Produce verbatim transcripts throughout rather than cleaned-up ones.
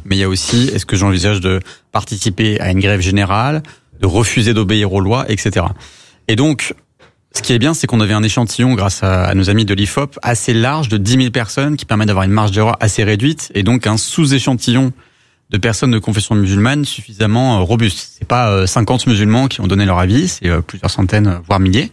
mais il y a aussi, est-ce que j'envisage de participer à une grève générale, de refuser d'obéir aux lois, et cetera. Et donc, ce qui est bien, c'est qu'on avait un échantillon, grâce à, à nos amis de l'I F O P, assez large de dix mille personnes, qui permet d'avoir une marge d'erreur assez réduite, et donc un sous-échantillon de personnes de confession musulmane suffisamment robuste. C'est pas cinquante musulmans qui ont donné leur avis, c'est plusieurs centaines, voire milliers.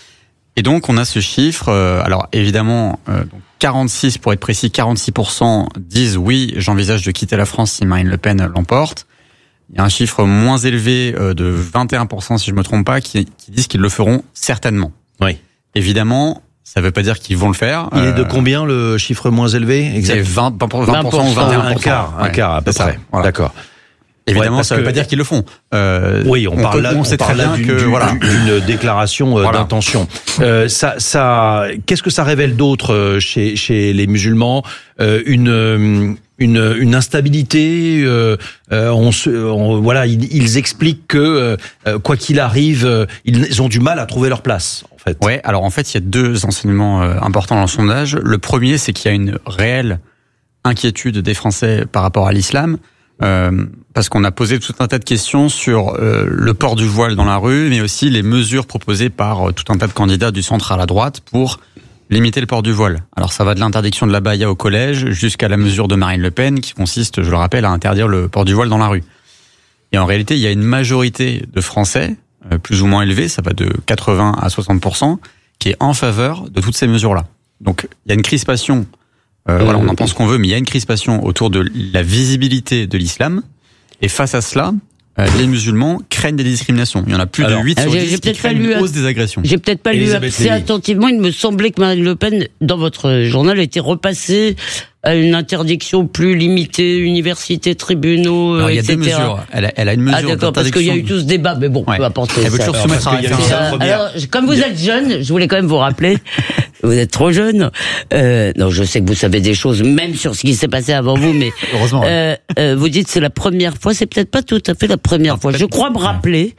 Et donc, on a ce chiffre. Alors, évidemment, donc quarante-six, pour être précis, quarante-six pour cent disent oui, j'envisage de quitter la France si Marine Le Pen l'emporte. Il y a un chiffre moins élevé de vingt et un pour cent, si je me trompe pas, qui, qui disent qu'ils le feront certainement. Oui. Évidemment, ça veut pas dire qu'ils vont le faire. Il est de combien le chiffre moins élevé? C'est vingt pour cent, vingt pour cent ou vingt et un pour cent. Un quart, un quart à peu près. Voilà. D'accord. Évidemment, ouais, ça ne veut pas dire qu'ils le font. Euh, oui, on, on parle là, on sait très bien d'une, que d'une, voilà. d'une déclaration euh, voilà. d'intention. Euh, ça, ça, qu'est-ce que ça révèle d'autre chez, chez les musulmans? euh, une, une, une instabilité. Euh, euh, on se, on, voilà, ils, ils expliquent que euh, quoi qu'il arrive, euh, ils ont du mal à trouver leur place. En fait. Ouais. Alors en fait, il y a deux enseignements euh, importants dans le sondage. Le premier, c'est qu'il y a une réelle inquiétude des Français par rapport à l'islam. Euh, parce qu'on a posé tout un tas de questions sur euh, le port du voile dans la rue, mais aussi les mesures proposées par euh, tout un tas de candidats du centre à la droite pour limiter le port du voile. Alors ça va de l'interdiction de l'abaya au collège jusqu'à la mesure de Marine Le Pen qui consiste, je le rappelle, à interdire le port du voile dans la rue. Et en réalité, il y a une majorité de Français, euh, plus ou moins élevée, ça va de quatre-vingts à soixante pour cent, qui est en faveur de toutes ces mesures-là. Donc il y a une crispation. Euh, voilà, on en pense qu'on veut, mais il y a une crispation autour de la visibilité de l'islam. Et face à cela, euh, les musulmans craignent des discriminations. Il y en a plus Alors, de huit sur dix qui craignent une hausse des agressions. J'ai peut-être pas lu assez attentivement. Il me semblait que Marine Le Pen, dans votre journal, était repassée à une interdiction plus limitée, universités, tribunaux, Alors, et cetera. Il y a deux mesures. Elle a, elle a une mesure ah d'accord, parce qu'il y a eu tout ce débat, mais bon, ouais. peu importe. Elle veut toujours soumettre à référendum. Alors, comme vous êtes jeune, je voulais quand même vous rappeler, vous êtes trop jeune. Euh, non, je sais que vous savez des choses, même sur ce qui s'est passé avant vous, mais heureusement. Euh, euh, vous dites c'est la première fois, c'est peut-être pas tout à fait la première non, fois. Je crois me rappeler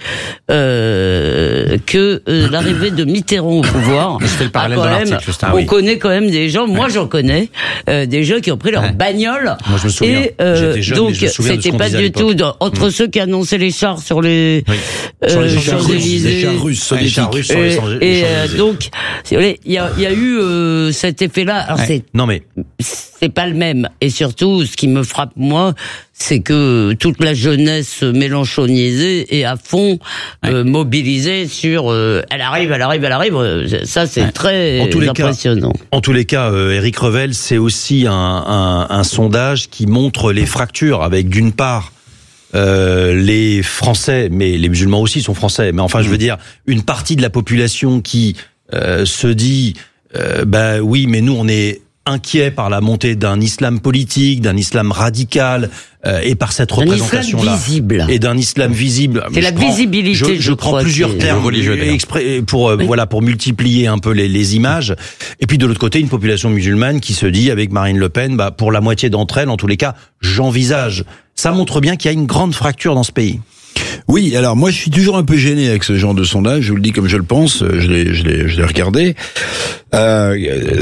euh, que euh, l'arrivée de Mitterrand au pouvoir, je fais le parallèle quand de même, l'article, on oui. connaît quand même des gens. Moi, ouais. j'en connais euh, des gens qui ont pris leur ouais. bagnole. Moi, je me souviens. Et euh, J'étais jeune, donc, je me souviens c'était de ce pas du tout dans, entre mmh. ceux qui annonçaient les chars sur les oui. euh, sur les chars russes, les chars russes, soviétiques. Chars russes sur et, les et euh, donc, il y a, y a eu euh, cet effet-là. Alors ouais. c'est non mais c'est pas le même. Et surtout, ce qui me frappe moi, c'est que toute la jeunesse mélenchonisée est à fond ouais. euh, mobilisée sur euh, elle arrive, elle arrive, elle arrive. Ça, c'est ouais. très en tous les impressionnant. Cas, en tous les cas, euh, Éric Revel, c'est aussi un, un, un sondage qui montre les fractures avec d'une part Euh, les Français, mais les musulmans aussi sont français, mais enfin, mmh. je veux dire, une partie de la population qui euh, se dit, euh, bah oui, mais nous, on est inquiets par la montée d'un islam politique, d'un islam radical, euh, et par cette représentation-là, et d'un islam visible. C'est la prends, visibilité. Je, je, je prends plusieurs termes religieux exprès pour euh, oui. voilà pour multiplier un peu les, les images. Et puis de l'autre côté, une population musulmane qui se dit, avec Marine Le Pen, bah pour la moitié d'entre elles, en tous les cas, j'envisage. Ça montre bien qu'il y a une grande fracture dans ce pays. Oui, alors moi je suis toujours un peu gêné avec ce genre de sondage, je vous le dis comme je le pense, je l'ai, je l'ai, je l'ai regardé. Euh,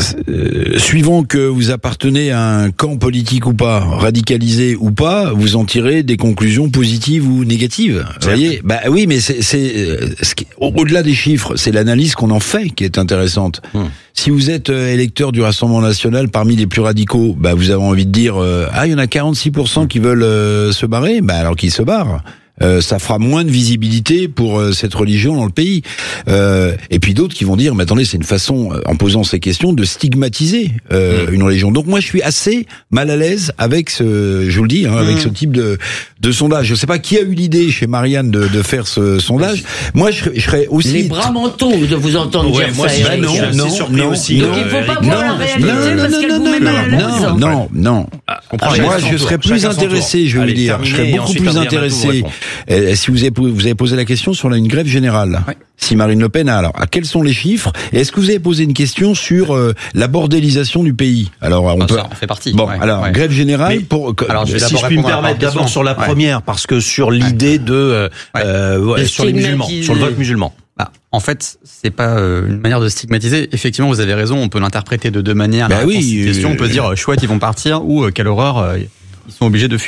euh, suivant que vous appartenez à un camp politique ou pas, radicalisé ou pas, vous en tirez des conclusions positives ou négatives. Vous voyez, bah oui, mais c'est, c'est ce qui, au-delà des chiffres, c'est l'analyse qu'on en fait qui est intéressante. Hum. Si vous êtes électeur du Rassemblement National parmi les plus radicaux, bah vous avez envie de dire euh, ah il y en a quarante-six pour cent qui veulent euh, se barrer, bah alors qu'ils se barrent. Euh, ça fera moins de visibilité pour euh, cette religion dans le pays. Euh, et puis d'autres qui vont dire, mais attendez, c'est une façon, euh, en posant ces questions, de stigmatiser euh, mmh. une religion. Donc moi, je suis assez mal à l'aise avec ce, je vous le dis, hein, avec mmh. ce type de, de sondage. Je sais pas qui a eu l'idée chez Marianne de, de faire ce sondage. Moi, je, je serais aussi... Les bras mentons de vous entendre ouais, dire moi, ça, bah, non, Eric. non, aussi. Donc Non, il faut pas voir la réalité non, parce non, qu'elle non, vous met non, mal à l'aise. non, non, non. Ah, moi, je serais plus intéressé, je vais vous dire. Je serais beaucoup plus intéressé. Si vous avez, vous avez posé la question sur une grève générale. Ouais. Si Marine Le Pen a, alors, à quels sont les chiffres? Et est-ce que vous avez posé une question sur euh, la bordélisation du pays? Alors, on ah, peut. Ça en fait partie. Bon, ouais, alors, ouais. grève générale mais, pour. Alors, je si je puis me permettre d'abord sur la première, ouais. parce que sur l'idée de, euh, ouais. euh, ouais, sur les musulmans, sur le vote musulman. Bah, en fait, c'est pas euh, une manière de stigmatiser. Effectivement, vous avez raison. On peut l'interpréter de deux manières. Bah la oui. Question, on peut dire chouette, ils vont partir, ou euh, quelle horreur, euh, ils sont obligés de fuir.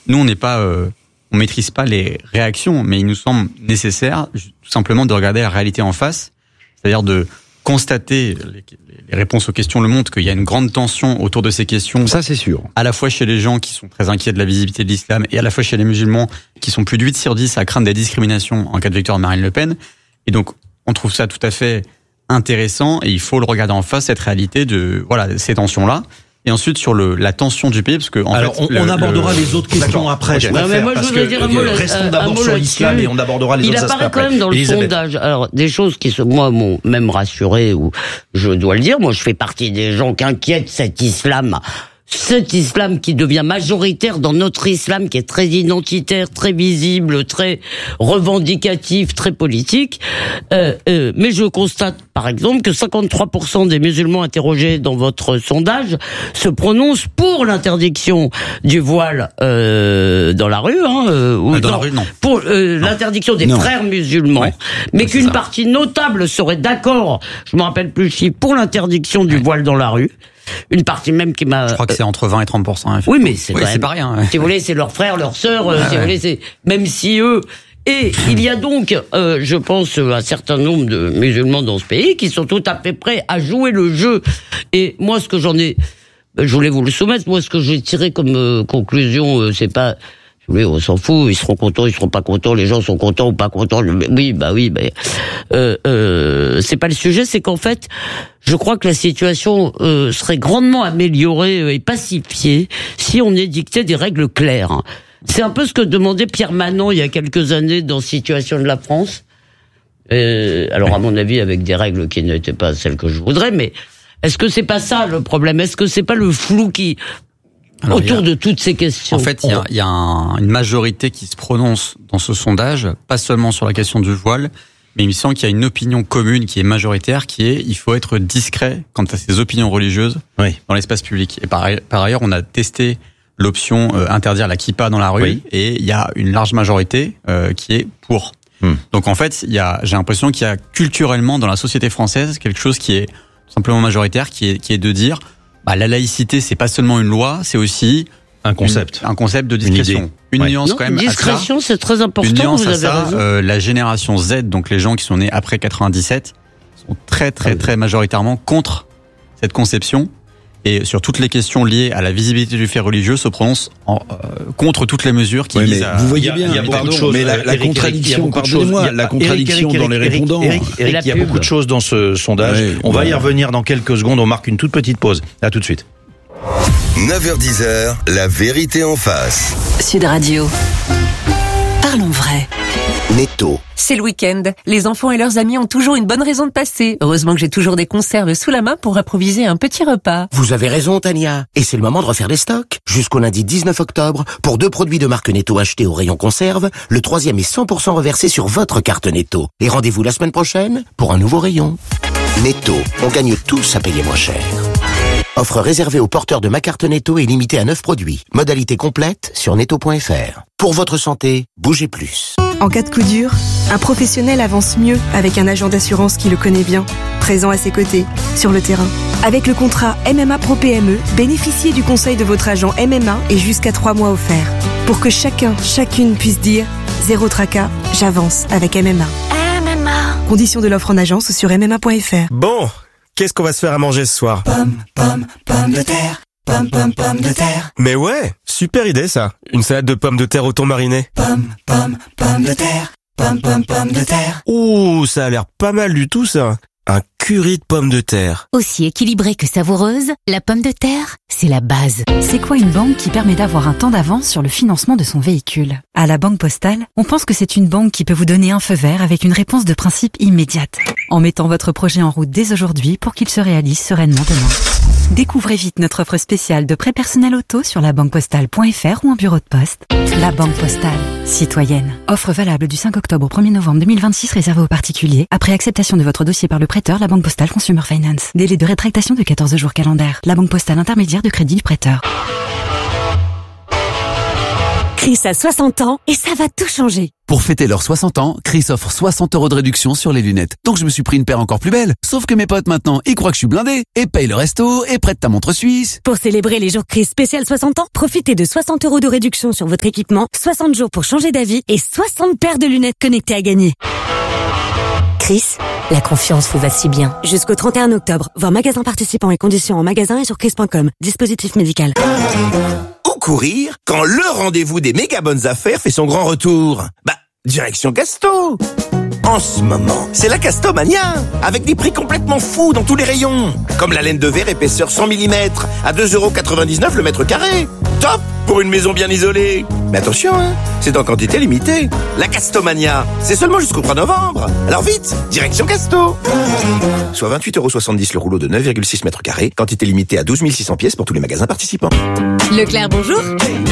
nous, on n'est pas, euh, on maîtrise pas les réactions, mais il nous semble nécessaire tout simplement de regarder la réalité en face, c'est-à-dire de constater, les, les réponses aux questions le montrent, qu'il y a une grande tension autour de ces questions. Ça, c'est sûr. À la fois chez les gens qui sont très inquiets de la visibilité de l'islam et à la fois chez les musulmans qui sont plus de huit sur dix à craindre des discriminations en cas de victoire de Marine Le Pen. Et donc, on trouve ça tout à fait intéressant et il faut le regarder en face, cette réalité de, voilà, ces tensions-là. Et ensuite, sur le, la tension du pays, parce que, en Alors, fait, on, le, on abordera le... les autres questions après. Okay. Je non, mais moi, je voudrais dire un mot, restons un d'abord mot sur l'islam et on abordera les il autres aspects. Il apparaît quand même dans le Elisabeth. sondage. Alors, des choses qui, se, moi, m'ont même rassuré, ou je dois le dire, moi, je fais partie des gens qui inquiètent cet islam. Cet islam qui devient majoritaire dans notre islam, qui est très identitaire, très visible, très revendicatif, très politique. Euh, euh, mais je constate, par exemple, que cinquante-trois pour cent des musulmans interrogés dans votre sondage se prononcent pour l'interdiction du voile euh, dans la rue. Hein, euh, ou euh, dans non, la rue, non. Pour euh, l'interdiction des non. frères musulmans, ouais. mais Ouais, qu'une ça. partie notable serait d'accord, je me rappelle plus si, pour l'interdiction du voile dans la rue. Une partie même qui m'a... Je crois que c'est entre vingt et trente pour cent. Oui, mais c'est oui, quand c'est même... pas rien. Ouais. Si vous voulez, c'est leurs frères, leurs sœurs, euh, Ah, si vous ouais. voulez, c'est... Même si eux... Et il y a donc, euh, je pense, un certain nombre de musulmans dans ce pays qui sont tout à fait prêts à jouer le jeu. Et moi, ce que j'en ai... Je voulais vous le soumettre. Moi, ce que j'ai tiré comme euh, conclusion, euh, c'est pas... Oui, on s'en fout, ils seront contents, ils seront pas contents, les gens sont contents ou pas contents. Oui, bah oui, mais euh, euh, c'est pas le sujet, c'est qu'en fait, je crois que la situation euh, serait grandement améliorée et pacifiée si on édictait des règles claires. C'est un peu ce que demandait Pierre Manant il y a quelques années dans Situation de la France. Euh, alors à mon avis, avec des règles qui n'étaient pas celles que je voudrais, mais est-ce que c'est pas ça le problème? Est-ce que c'est pas le flou qui Alors, autour a, de toutes ces questions? En fait, il y a, y a un, une majorité qui se prononce dans ce sondage, pas seulement sur la question du voile, mais il me semble qu'il y a une opinion commune qui est majoritaire, qui est il faut être discret quant à ses opinions religieuses Oui. dans l'espace public. Et par, par ailleurs, on a testé l'option euh, interdire la kippa dans la rue, Oui. et il y a une large majorité euh, qui est pour. Hmm. Donc en fait, il y a, j'ai l'impression qu'il y a culturellement dans la société française quelque chose qui est simplement majoritaire, qui est, qui est de dire bah, la laïcité, c'est pas seulement une loi, c'est aussi Un concept. une, un concept de discrétion. Une, une Ouais. nuance Non, quand même discrétion, c'est très à ça. important, Une nuance vous à avez ça. raison. Euh, la génération Z, donc les gens qui sont nés après quatre-vingt-dix-sept, sont très très très majoritairement contre cette conception. Et sur toutes les questions liées à la visibilité du fait religieux, se prononcent en, euh, contre toutes les mesures qui Oui, visent mais à... vous voyez Il y a- bien, il y a beaucoup pardon, de choses, mais la, euh, la Eric, contradiction, Eric, il y a beaucoup de choses. pardonnez-moi, Il y a- la Eric, contradiction Eric, dans les Eric, répondants. Eric, Eric, la il y a pub. beaucoup de choses dans ce sondage. Ouais, on va ouais. y revenir dans quelques secondes. On marque une toute petite pause. À tout de suite. neuf heures dix, la vérité en face. Sud Radio. Parlons vrai. Netto. C'est le week-end. Les enfants et leurs amis ont toujours une bonne raison de passer. Heureusement que j'ai toujours des conserves sous la main pour improviser un petit repas. Vous avez raison, Tania. Et c'est le moment de refaire les stocks. Jusqu'au lundi dix-neuf octobre, pour deux produits de marque Netto achetés au rayon conserve, le troisième est cent pour cent reversé sur votre carte Netto. Et rendez-vous la semaine prochaine pour un nouveau rayon. Netto, on gagne tous à payer moins cher. Offre réservée aux porteurs de ma carte Netto et limitée à neuf produits. Modalité complète sur netto point f r. Pour votre santé, bougez plus. En cas de coup dur, un professionnel avance mieux avec un agent d'assurance qui le connaît bien, présent à ses côtés, sur le terrain. Avec le contrat M M A Pro P M E, bénéficiez du conseil de votre agent M M A et jusqu'à trois mois offerts. Pour que chacun, chacune puisse dire « Zéro tracas, j'avance avec M M A ». M M A. Conditions de l'offre en agence sur m m a point f r. Bon, qu'est-ce qu'on va se faire à manger ce soir? Pomme, pomme, pomme de terre. Pomme, pomme, pomme de terre. Mais ouais, super idée ça. Une salade de pommes de terre au thon mariné. Pomme, pomme, pomme de terre. Pomme, pomme, pomme de terre. Ouh, ça a l'air pas mal du tout ça. Un curry de pommes de terre. Aussi équilibrée que savoureuse, la pomme de terre, c'est la base. C'est quoi une banque qui permet d'avoir un temps d'avance sur le financement de son véhicule? À la Banque Postale, on pense que c'est une banque qui peut vous donner un feu vert avec une réponse de principe immédiate, en mettant votre projet en route dès aujourd'hui pour qu'il se réalise sereinement demain. Découvrez vite notre offre spéciale de prêt personnel auto sur la banque postale point f r ou en bureau de poste. La Banque Postale. Citoyenne. Offre valable du cinq octobre au premier novembre deux mille vingt-six réservée aux particuliers. Après acceptation de votre dossier par le prêteur, la Banque Postale Consumer Finance. Délai de rétractation de quatorze jours calendaires. La Banque Postale intermédiaire de crédit du prêteur. Chris a soixante ans et ça va tout changer. Pour fêter leurs soixante ans, Chris offre soixante euros de réduction sur les lunettes. Donc je me suis pris une paire encore plus belle. Sauf que mes potes maintenant, ils croient que je suis blindé et payent le resto et prêtent ta montre suisse. Pour célébrer les jours Chris spécial soixante ans, profitez de soixante euros de réduction sur votre équipement, soixante jours pour changer d'avis et soixante paires de lunettes connectées à gagner. Chris, la confiance vous va si bien. Jusqu'au trente et un octobre, voir magasin participants et conditions en magasin et sur chris point com. Dispositif médical. Où courir quand le rendez-vous des méga bonnes affaires fait son grand retour? Bah, direction Casto. En ce moment, c'est la Castomania, avec des prix complètement fous dans tous les rayons. Comme la laine de verre épaisseur cent millimètres à deux euros quatre-vingt-dix-neuf le mètre carré. Top pour une maison bien isolée. Mais attention, hein, c'est en quantité limitée. La Castomania, c'est seulement jusqu'au trois novembre. Alors vite, direction Casto. Soit vingt-huit euros soixante-dix le rouleau de neuf virgule six mètres carrés, quantité limitée à douze mille six cents pièces pour tous les magasins participants. Leclerc, bonjour.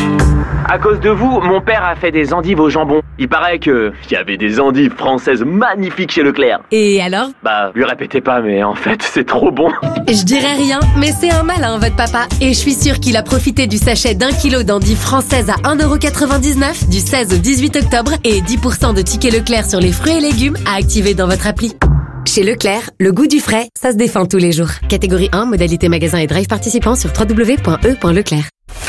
À cause de vous, mon père a fait des endives au jambon. Il paraît que il y avait des endives françaises magnifiques chez Leclerc. Et alors? Bah, lui répétez pas, mais en fait, c'est trop bon. Je dirais rien, mais c'est un malin, votre papa. Et je suis sûre qu'il a profité du sachet d'un kilo d'endives françaises à un euro quatre-vingt-dix-neuf du seize au dix-huit octobre et dix pour cent de tickets Leclerc sur les fruits et légumes à activer dans votre appli. Chez Leclerc, le goût du frais, ça se défend tous les jours. Catégorie un, modalité magasin et drive participant sur w w w point e point leclerc.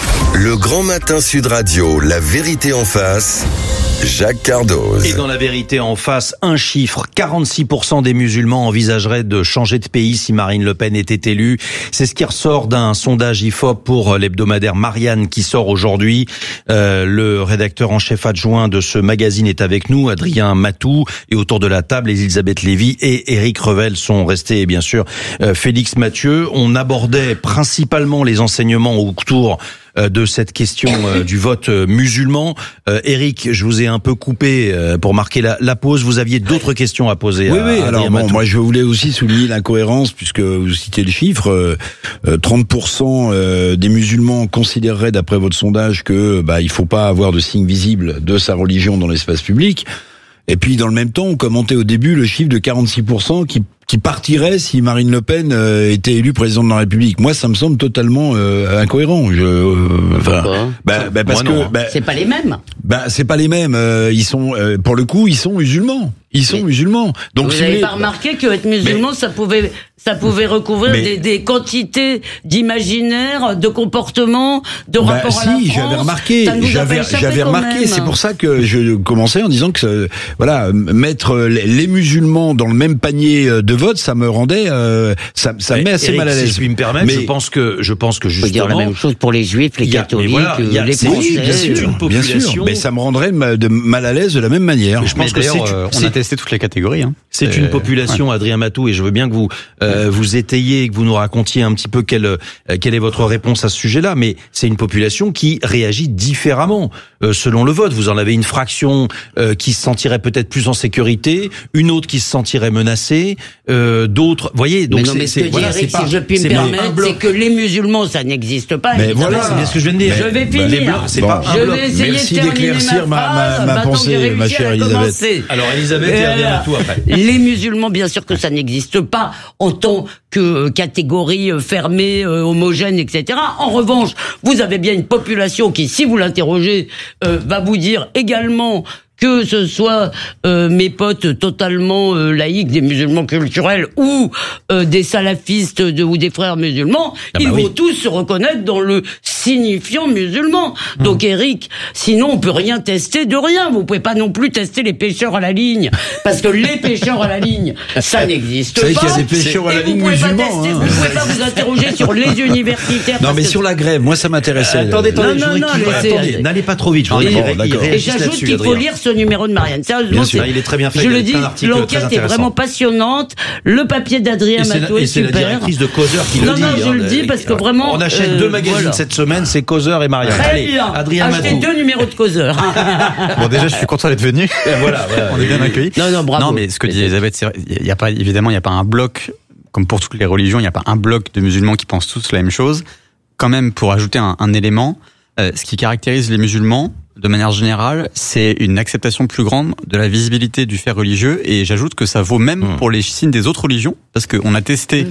Le Grand Matin Sud Radio, la vérité en face, Jacques Cardoz. Et dans la vérité en face, un chiffre, quarante-six pour cent des musulmans envisageraient de changer de pays si Marine Le Pen était élue. C'est ce qui ressort d'un sondage I F O P pour l'hebdomadaire Marianne qui sort aujourd'hui. Euh, le rédacteur en chef adjoint de ce magazine est avec nous, Adrien Matou, et autour de la table, Elisabeth Lévy et Éric Revel sont restés, et bien sûr, euh, Félix Mathieu. On abordait principalement les enseignements autour de cette question euh, du vote euh, musulman. Euh, Éric, je vous ai un peu coupé euh, pour marquer la, la pause. Vous aviez d'autres questions à poser. Oui, à, oui. à alors bon, moi, je voulais aussi souligner l'incohérence puisque vous citez le chiffre. Euh, trente pour cent des musulmans considéreraient, d'après votre sondage, que bah il faut pas avoir de signe visible de sa religion dans l'espace public. Et puis, dans le même temps, on commentait au début le chiffre de quarante-six pour cent qui qui partirait si Marine Le Pen euh, était élue présidente de la République. Moi, ça me semble totalement euh, incohérent. Je, euh, enfin, bah, bah, parce Moi, que bah, c'est pas les mêmes. Bah, c'est pas les mêmes. Euh, ils sont, euh, pour le coup, ils sont musulmans. Ils sont mais, musulmans. Donc, vous si n'avez vous pas remarqué que être musulman, mais, ça pouvait, ça pouvait recouvrir mais, des, des quantités d'imaginaire, de comportement, de bah, rapport si, à la France. J'avais remarqué. J'avais, j'avais remarqué. C'est pour ça que je commençais en disant que, euh, voilà, mettre les musulmans dans le même panier de vote, ça me rendait, euh, ça, ça me met assez Eric, mal à l'aise. Si je puis me permettre, mais je pense que, je pense que justement. On peut dire la même chose pour les juifs, les catholiques, voilà, a, les Français. Oui, bien sûr, une population. Bien sûr, mais ça me rendrait de mal à l'aise de la même manière. Je pense que c'est, euh, on a testé toutes les catégories. Hein. C'est, c'est une population, ouais. Adrien Matou, et je veux bien que vous euh, vous étayiez, que vous nous racontiez un petit peu quelle euh, quelle est votre réponse à ce sujet-là. Mais c'est une population qui réagit différemment euh, selon le vote. Vous en avez une fraction euh, qui se sentirait peut-être plus en sécurité, une autre qui se sentirait menacée, euh, d'autres. Voyez, donc mais non, c'est, mais ce c'est, que voilà, Eric, c'est pas, si je puis me permettre, c'est que les musulmans, ça n'existe pas. Mais voilà, c'est bien ce que je viens de dire. Je vais finir. Les blancs, c'est bon, pas je vais essayer Merci de terminer d'éclaircir ma, ma, ma, ma pensée, ma chère Elisabeth. Alors Elisabeth et Adrien Matou après. Les musulmans, bien sûr que ça n'existe pas en tant que catégorie fermée, euh, homogène, et cetera. En revanche, vous avez bien une population qui, si vous l'interrogez, euh, va vous dire également que ce soit euh, mes potes totalement euh, laïcs, des musulmans culturels ou euh, des salafistes de, ou des frères musulmans, ah bah ils oui. vont tous se reconnaître dans le signifiant musulman. Mmh. Donc Eric, sinon on peut rien tester de rien. Vous pouvez pas non plus tester les pêcheurs à la ligne, parce que les pêcheurs à la ligne, ça n'existe pas. Vous savez qu'il y a des pêcheurs à la ligne musulmans. Hein. Vous pouvez pas vous interroger sur les universitaires. Non mais sur la grève, moi ça m'intéressait. Euh, attendez, attendez, non, non, non, attendez, n'allez pas trop vite. Je voudrais ah, bon, et j'ajoute qu'il faut lire ce numéro de Marianne. Sérieusement, sûr, il est très bien fait. Je le dis, l'enquête est vraiment passionnante. Le papier d'Adrien Matou est super. Et c'est la directrice de Causeur qui le dit. Non, non, je le dis parce que vraiment. On achète deux magazines cette semaine, c'est Causeur et Marianne. Très bien. Adrien Matou. Achetez deux numéros de Causeur. Bon, déjà, je suis content d'être venu. Voilà, on est bien accueillis. Non, non, bravo. Non, mais ce que dit Elisabeth, c'est, il y a pas, évidemment, il n'y a pas un bloc, comme pour toutes les religions, il n'y a pas un bloc de musulmans qui pensent tous la même chose. Quand même, pour ajouter un, un élément, euh, ce qui caractérise les musulmans, de manière générale, c'est une acceptation plus grande de la visibilité du fait religieux, et j'ajoute que ça vaut même mmh. pour les signes des autres religions, parce qu'on a testé, mmh.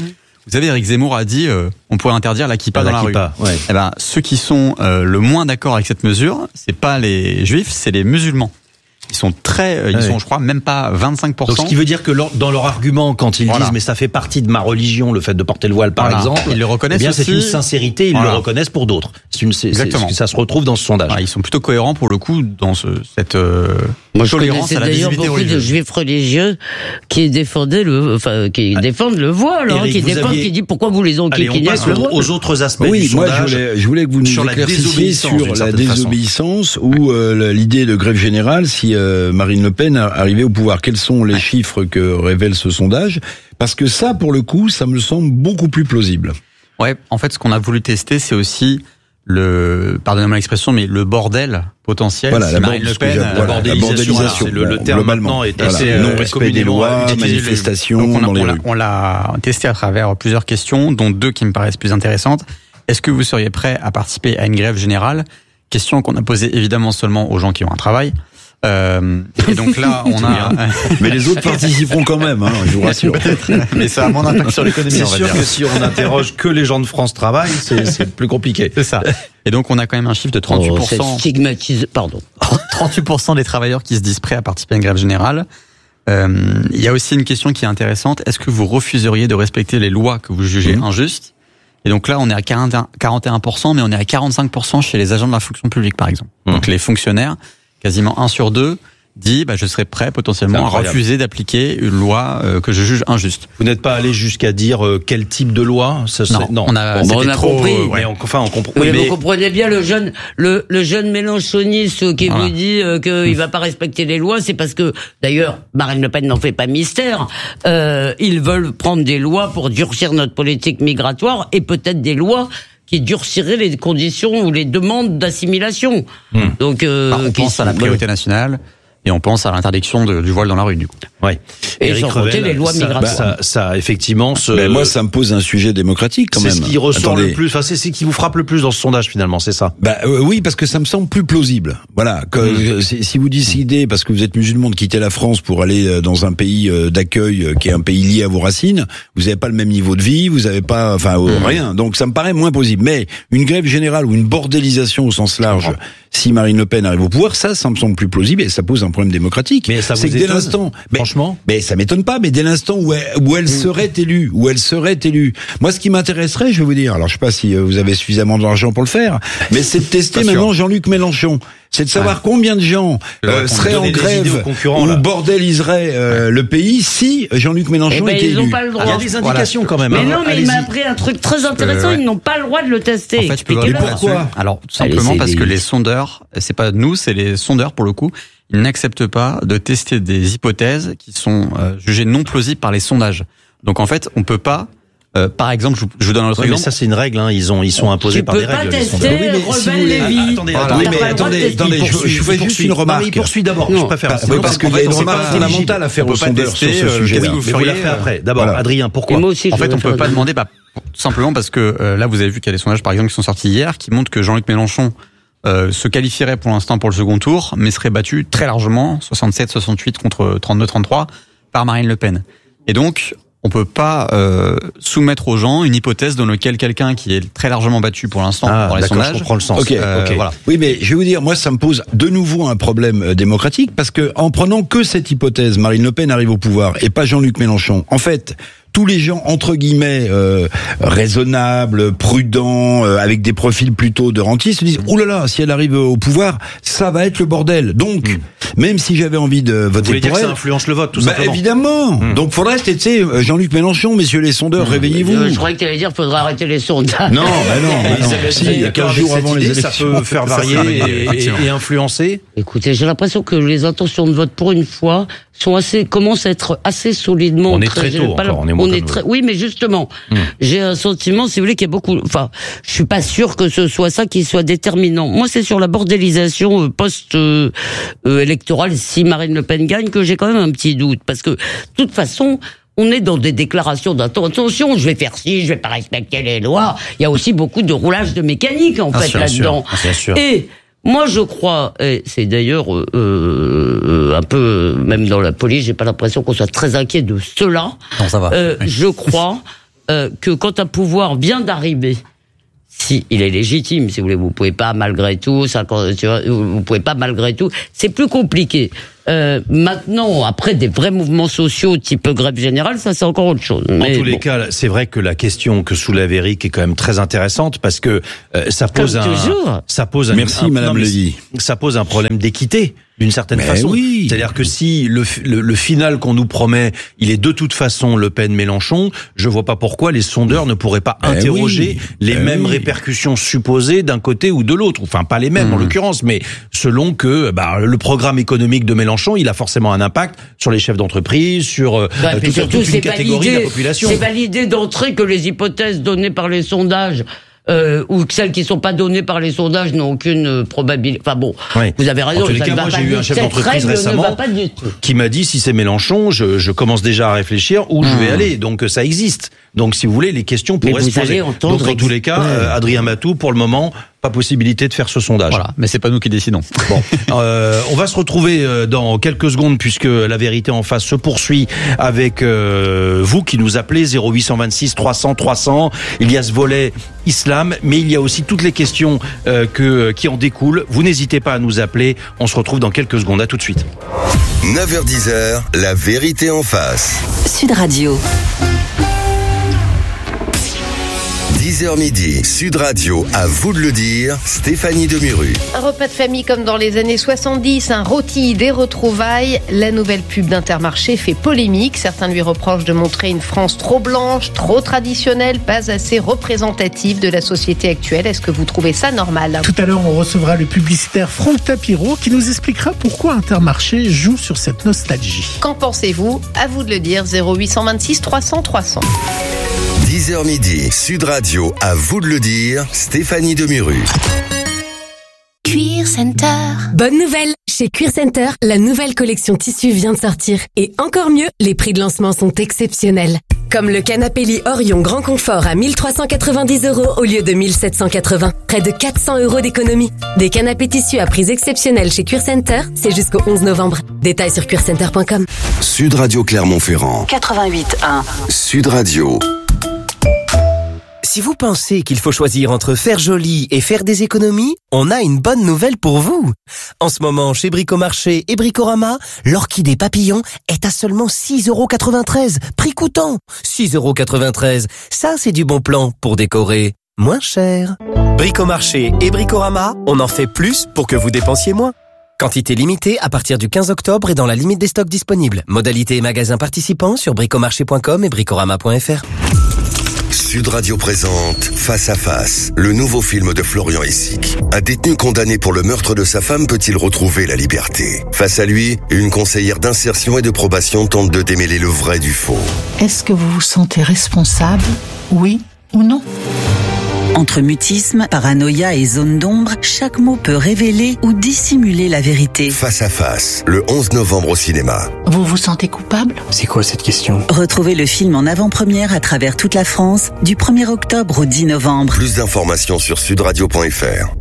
Vous savez, Éric Zemmour a dit euh, on pourrait interdire la kippa dans la rue. Ouais. Eh ben, ceux qui sont euh, le moins d'accord avec cette mesure, c'est pas les juifs, c'est les musulmans. Ils sont très, euh, ils ouais. sont, je crois, même pas vingt-cinq pour cent. Donc, ce qui veut dire que leur, dans leur argument, quand ils voilà. disent mais ça fait partie de ma religion, le fait de porter le voile, par voilà. exemple, ils le reconnaissent eh bien, aussi. c'est une sincérité, ils voilà. le reconnaissent pour d'autres. C'est une, c'est, Exactement. c'est, ça se retrouve dans ce sondage. Voilà, ils sont plutôt cohérents pour le coup dans ce, cette euh, Moi, je tolérance connaissais à la d'ailleurs visibilité beaucoup religieuse. de juifs religieux qui défendaient le, enfin, qui Ah. défendent le voile, hein, Eric, qui vous défendent, aviez... qui dit pourquoi vous les Allez, on enquiquinez passe avec le voile. aux autres aspects oui, du moi, sondage. je voulais, je voulais que vous nous sur la éclaircissiez désobéissance, sur d'une la certaine désobéissance ou euh, l'idée de grève générale si euh, Marine Le Pen arrivait au pouvoir. Quels sont les chiffres que révèle ce sondage? Parce que ça, pour le coup, ça me semble beaucoup plus plausible. Ouais, en fait, ce qu'on a voulu tester, c'est aussi le, pardonnez-moi l'expression, mais le bordel potentiel. Voilà, si la, Marine bord- Le ce que Pen, j'ai- euh, voilà, la bordélisation, bordélisation, c'est le- le bon, terme globalement. maintenant est Voilà, assez, euh, non-respect des communément lois, utilisé. manifestations Donc on, a- dans les on l'a- rues. on l'a testé à travers plusieurs questions, dont deux qui me paraissent plus intéressantes. Est-ce que vous seriez prêt à participer à une grève générale? Question qu'on a posée évidemment seulement aux gens qui ont un travail. Euh, et donc là, on a. Mais les autres participeront quand même, hein, je vous rassure. Mais ça a moins d'impact sur l'économie. C'est on va sûr dire. que si on n'interroge que les gens de France Travail, c'est, c'est plus compliqué. C'est ça. Et donc on a quand même un chiffre de trente-huit pour cent. Oh, c'est stigmatisé, pardon. trente-huit pour cent des travailleurs qui se disent prêts à participer à une grève générale. Euh, il y a aussi une question qui est intéressante. Est-ce que vous refuseriez de respecter les lois que vous jugez mmh. injustes? Et donc là, on est à quarante et un pour cent, mais on est à quarante-cinq pour cent chez les agents de la fonction publique, par exemple. Mmh. Donc les fonctionnaires, quasiment un sur deux, dit bah, je serais prêt potentiellement à refuser d'appliquer une loi euh, que je juge injuste. Vous n'êtes pas allé jusqu'à dire euh, quel type de loi? Ça, non, non, on a, bon, on a trop, compris. Euh, ouais. Mais on, enfin, on comprend. Oui, oui, mais mais vous comprenez bien le jeune, le, le jeune mélenchoniste qui voilà. vous dit euh, qu'il va pas respecter les lois, c'est parce que, d'ailleurs, Marine Le Pen n'en fait pas mystère. Euh, ils veulent prendre des lois pour durcir notre politique migratoire et peut-être des lois qui durciraient les conditions ou les demandes d'assimilation. Mmh. Donc, euh, enfin, on qui, pense à la priorité nationale. Et on pense à l'interdiction de, du voile dans la rue, du coup. Ouais. Et Éric sans compter Revel, les lois ça, migratoires. Ça, ça, effectivement, ce... Mais moi, ça me pose un sujet démocratique quand c'est même. C'est ce qui ressort Attendez. le plus. Enfin, c'est ce qui vous frappe le plus dans ce sondage, finalement, c'est ça. Bah euh, oui, parce que ça me semble plus plausible. Voilà. Que, mmh. si, si vous décidez, parce que vous êtes musulman, de quitter la France pour aller dans un pays d'accueil qui est un pays lié à vos racines, vous n'avez pas le même niveau de vie, vous n'avez pas, enfin mmh. rien. Donc ça me paraît moins plausible. Mais une grève générale ou une bordélisation au sens large, si Marine Le Pen arrive au pouvoir, ça, ça me semble plus plausible et ça pose un problème démocratique. Mais ça vous c'est que dès étonne, l'instant, franchement, mais, mais ça m'étonne pas. Mais dès l'instant où elle, où elle serait élue, où elle serait élue, moi, ce qui m'intéresserait, je vais vous dire, alors je sais pas si vous avez suffisamment d'argent pour le faire, mais c'est de tester maintenant Jean-Luc Mélenchon. C'est de savoir ouais. combien de gens euh, seraient en grève ou là. bordéliseraient euh, le pays si Jean-Luc Mélenchon eh ben, était ils élu. n'ont pas le droit. Il y a des indications voilà. quand même. Mais hein. non, mais Allez-y. il m'a appris un truc très intéressant. Euh, ouais. Ils n'ont pas le droit de le tester. En fait, Expliquez-le. Pourquoi? Alors, tout simplement Allez, parce des... que les sondeurs, c'est pas nous, c'est les sondeurs pour le coup, ils n'acceptent pas de tester des hypothèses qui sont euh, jugées non plausibles par les sondages. Donc en fait, on peut pas. Euh, par exemple, je vous, je vous donne un autre ouais, exemple. Mais ça, c'est une règle. Hein. Ils ont, ils sont imposés tu par des règles. règles. Tu peux pas tester. Oui, Rebelle Lévy. Ah, attendez, voilà. attendez, oui, mais attendez, attendez, je, je fais juste une remarque. Non, mais il poursuit d'abord. Non, je préfère. Bah, oui, parce qu'il y a une remarque fondamentale à faire aux sondeurs sur ce sujet-là. Mais vous la ferez après. D'abord, voilà. Adrien, pourquoi? Moi aussi, en fait, on peut pas demander. Bah, tout simplement parce que euh, là, vous avez vu qu'il y a des sondages, par exemple, qui sont sortis hier, qui montrent que Jean-Luc Mélenchon euh, se qualifierait pour l'instant pour le second tour, mais serait battu très largement, soixante-sept soixante-huit contre trente-deux trente-trois, par Marine Le Pen. Et donc, on peut pas euh, soumettre aux gens une hypothèse dans laquelle quelqu'un qui est très largement battu pour l'instant ah, dans les sondages. Je comprends le sens. Ok, euh, ok. Voilà. Oui, mais je vais vous dire, moi, ça me pose de nouveau un problème euh, démocratique parce que en prenant que cette hypothèse, Marine Le Pen arrive au pouvoir et pas Jean-Luc Mélenchon. En fait, tous les gens entre guillemets euh, raisonnables, prudents, euh, avec des profils plutôt de rentiers se disent oh là là, si elle arrive au pouvoir, ça va être le bordel. Donc, mmh. même si j'avais envie de voter Vous voulez pour dire elle, que ça influence le vote, tout bah, simplement. Évidemment. Mmh. Donc, faudrait tester Jean-Luc Mélenchon, messieurs les sondeurs, mmh. réveillez-vous. Euh, je croyais que tu allais dire faudrait arrêter les sondages. Non, bah non, bah non. Si, il y a quinze jours avant les élections, ça peut faire varier et, et, et influencer. Écoutez, j'ai l'impression que les intentions de vote pour une fois sont assez, commencent à être assez solidement. On est très tôt pas encore, on est, on est très, oui, mais justement, mmh. j'ai un sentiment, si vous voulez, qu'il y a beaucoup, enfin, je suis pas sûr que ce soit ça qui soit déterminant. Moi, c'est sur la bordélisation euh, post-électorale, euh, euh, si Marine Le Pen gagne, que j'ai quand même un petit doute. Parce que, de toute façon, on est dans des déclarations d'intention. Je vais faire ci, je vais pas respecter les lois. Il y a aussi beaucoup de roulage de mécanique, en bien fait, sûr, là-dedans. bien sûr. Et, moi, je crois, et c'est d'ailleurs euh, euh, un peu, même dans la police, j'ai pas l'impression qu'on soit très inquiet de cela. Non, ça va. Euh, oui. Je crois euh, que quand un pouvoir vient d'arriver, si il est légitime, si vous voulez, vous pouvez pas malgré tout, ça, vous pouvez pas malgré tout, c'est plus compliqué. Euh, maintenant, après des vrais mouvements sociaux type grève générale, ça c'est encore autre chose. En Mais tous bon. les cas, c'est vrai que la question que soulève Eric est quand même très intéressante parce que euh, ça pose Comme un, toujours. ça pose un, Merci, un, Madame non, mais Lévy. ça pose un problème d'équité d'une certaine Mais façon. oui. C'est-à-dire que si le, le, le final qu'on nous promet, il est de toute façon Le Pen-Mélenchon, je vois pas pourquoi les sondeurs ne pourraient pas Eh interroger oui. les Eh mêmes oui. répercussions supposées d'un côté ou de l'autre. Enfin, pas les mêmes Mmh. en l'occurrence, mais selon que bah, le programme économique de Mélenchon, il a forcément un impact sur les chefs d'entreprise, sur euh, Ouais, puis toute, surtout, toute une c'est catégorie de validé, la population. c'est validé d'entrée que les hypothèses données par les sondages euh, ou que celles qui sont pas données par les sondages n'ont aucune euh, probabilité. Enfin bon, Oui. vous avez raison. En tous les ça cas, ne va moi, pas j'ai eu du- un chef cette d'entreprise règle ne récemment va pas du tout. qui m'a dit si c'est Mélenchon, je, je commence déjà à réfléchir où je vais aller. Donc ça existe. Donc si vous voulez, les questions Mais pourraient vous se poser. allez entendre Donc dans tous les cas, Ouais. euh, Adrien Matou, pour le moment, pas possibilité de faire ce sondage. Voilà, mais c'est pas nous qui décidons. Bon, euh, on va se retrouver euh, dans quelques secondes puisque la vérité en face se poursuit avec euh, vous qui nous appelez zéro huit cent vingt-six trois cents trois cents. Il y a ce volet islam, mais il y a aussi toutes les questions euh, que qui en découlent. Vous n'hésitez pas à nous appeler. On se retrouve dans quelques secondes. À tout de suite. neuf heures dix, la vérité en face. Sud Radio. dix heures midi, Sud Radio, à vous de le dire, Stéphanie Demuru. Un repas de famille comme dans les années soixante-dix, un rôti, des retrouvailles. La nouvelle pub d'Intermarché fait polémique. Certains lui reprochent de montrer une France trop blanche, trop traditionnelle, pas assez représentative de la société actuelle. Est-ce que vous trouvez ça normal ? Tout à l'heure, on recevra le publicitaire Franck Tapiro qui nous expliquera pourquoi Intermarché joue sur cette nostalgie. Qu'en pensez-vous ? À vous de le dire, zéro huit cent vingt-six trois cents trois cents. dix heures midi, Sud Radio, à vous de le dire, Stéphanie Demuru. Cuir Center. Bonne nouvelle! Chez Cuir Center, la nouvelle collection tissu vient de sortir. Et encore mieux, les prix de lancement sont exceptionnels. Comme le canapé lit Orion Grand Confort à mille trois cent quatre-vingt-dix euros au lieu de mille sept cent quatre-vingts. Près de quatre cents euros d'économie. Des canapés tissus à prix exceptionnels chez Cuir Center, c'est jusqu'au onze novembre. Détails sur cuir center point com. Sud Radio Clermont-Ferrand. quatre-vingt-huit un. Sud Radio. Si vous pensez qu'il faut choisir entre faire joli et faire des économies, on a une bonne nouvelle pour vous. En ce moment, chez Bricomarché et Bricorama, l'orchidée papillon est à seulement six euros quatre-vingt-treize, prix coûtant. six euros quatre-vingt-treize, ça c'est du bon plan pour décorer moins cher. Bricomarché et Bricorama, on en fait plus pour que vous dépensiez moins. Quantité limitée à partir du quinze octobre et dans la limite des stocks disponibles. Modalité et magasins participants sur bricomarché point com et bricorama point f r. Sud Radio présente Face à Face, le nouveau film de Florian Essic. Un détenu condamné pour le meurtre de sa femme peut-il retrouver la liberté ? Face à lui, une conseillère d'insertion et de probation tente de démêler le vrai du faux. Est-ce que vous vous sentez responsable, oui ou non ? Entre mutisme, paranoïa et zone d'ombre, chaque mot peut révéler ou dissimuler la vérité. Face à Face, le onze novembre au cinéma. Vous vous sentez coupable ? C'est quoi cette question ? Retrouvez le film en avant-première à travers toute la France du premier octobre au dix novembre. Plus d'informations sur sudradio point f r.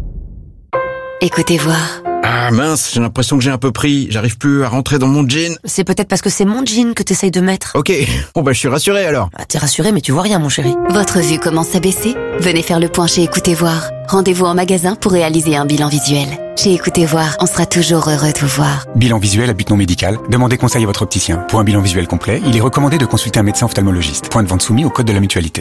Écoutez voir. Ah mince, j'ai l'impression que j'ai un peu pris. J'arrive plus à rentrer dans mon jean. C'est peut-être parce que c'est mon jean que t'essayes de mettre. Ok, bon bah je suis rassuré alors. Ah, t'es rassuré mais tu vois rien mon chéri. Votre vue commence à baisser ? Venez faire le point chez Écoutez Voir. Rendez-vous en magasin pour réaliser un bilan visuel. Chez Écoutez Voir, on sera toujours heureux de vous voir. Bilan visuel à but non médical. Demandez conseil à votre opticien. Pour un bilan visuel complet, il est recommandé de consulter un médecin ophtalmologiste. Point de vente soumis au code de la mutualité.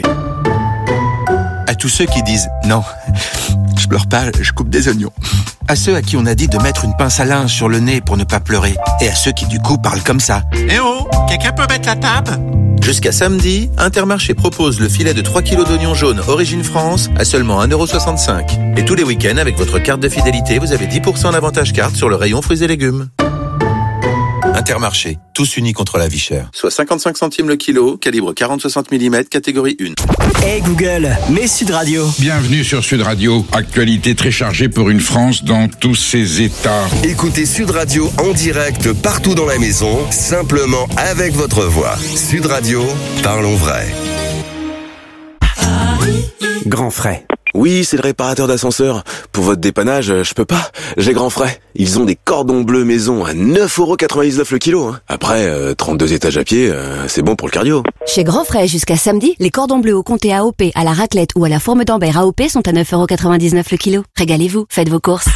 À tous ceux qui disent « Non, je pleure pas, je coupe des oignons ». À ceux à qui on a dit de mettre une pince à linge sur le nez pour ne pas pleurer. Et à ceux qui du coup parlent comme ça. « Eh oh, quelqu'un peut mettre la table ?» Jusqu'à samedi, Intermarché propose le filet de trois kilos d'oignons jaunes Origine France à seulement un euro soixante-cinq. Et tous les week-ends, avec votre carte de fidélité, vous avez dix pour cent d'avantage carte sur le rayon fruits et légumes. Intermarché, tous unis contre la vie chère. Soit cinquante-cinq centimes le kilo, calibre quarante à soixante millimètres, catégorie un. Hey Google, mets Sud Radio. Bienvenue sur Sud Radio. Actualité très chargée pour une France dans tous ses états. Écoutez Sud Radio en direct partout dans la maison, simplement avec votre voix. Sud Radio, parlons vrai. Grand frais. Oui, c'est le réparateur d'ascenseur. Pour votre dépannage, je peux pas. J'ai grand frais. Ils ont des cordons bleus maison à neuf euros quatre-vingt-dix-neuf le kilo. Hein. Après, euh, trente-deux étages à pied, euh, c'est bon pour le cardio. Chez Grand Frais, jusqu'à samedi, les cordons bleus au comté A O P, à la raclette ou à la forme d'Ambert A O P sont à neuf euros quatre-vingt-dix-neuf le kilo. Régalez-vous, faites vos courses.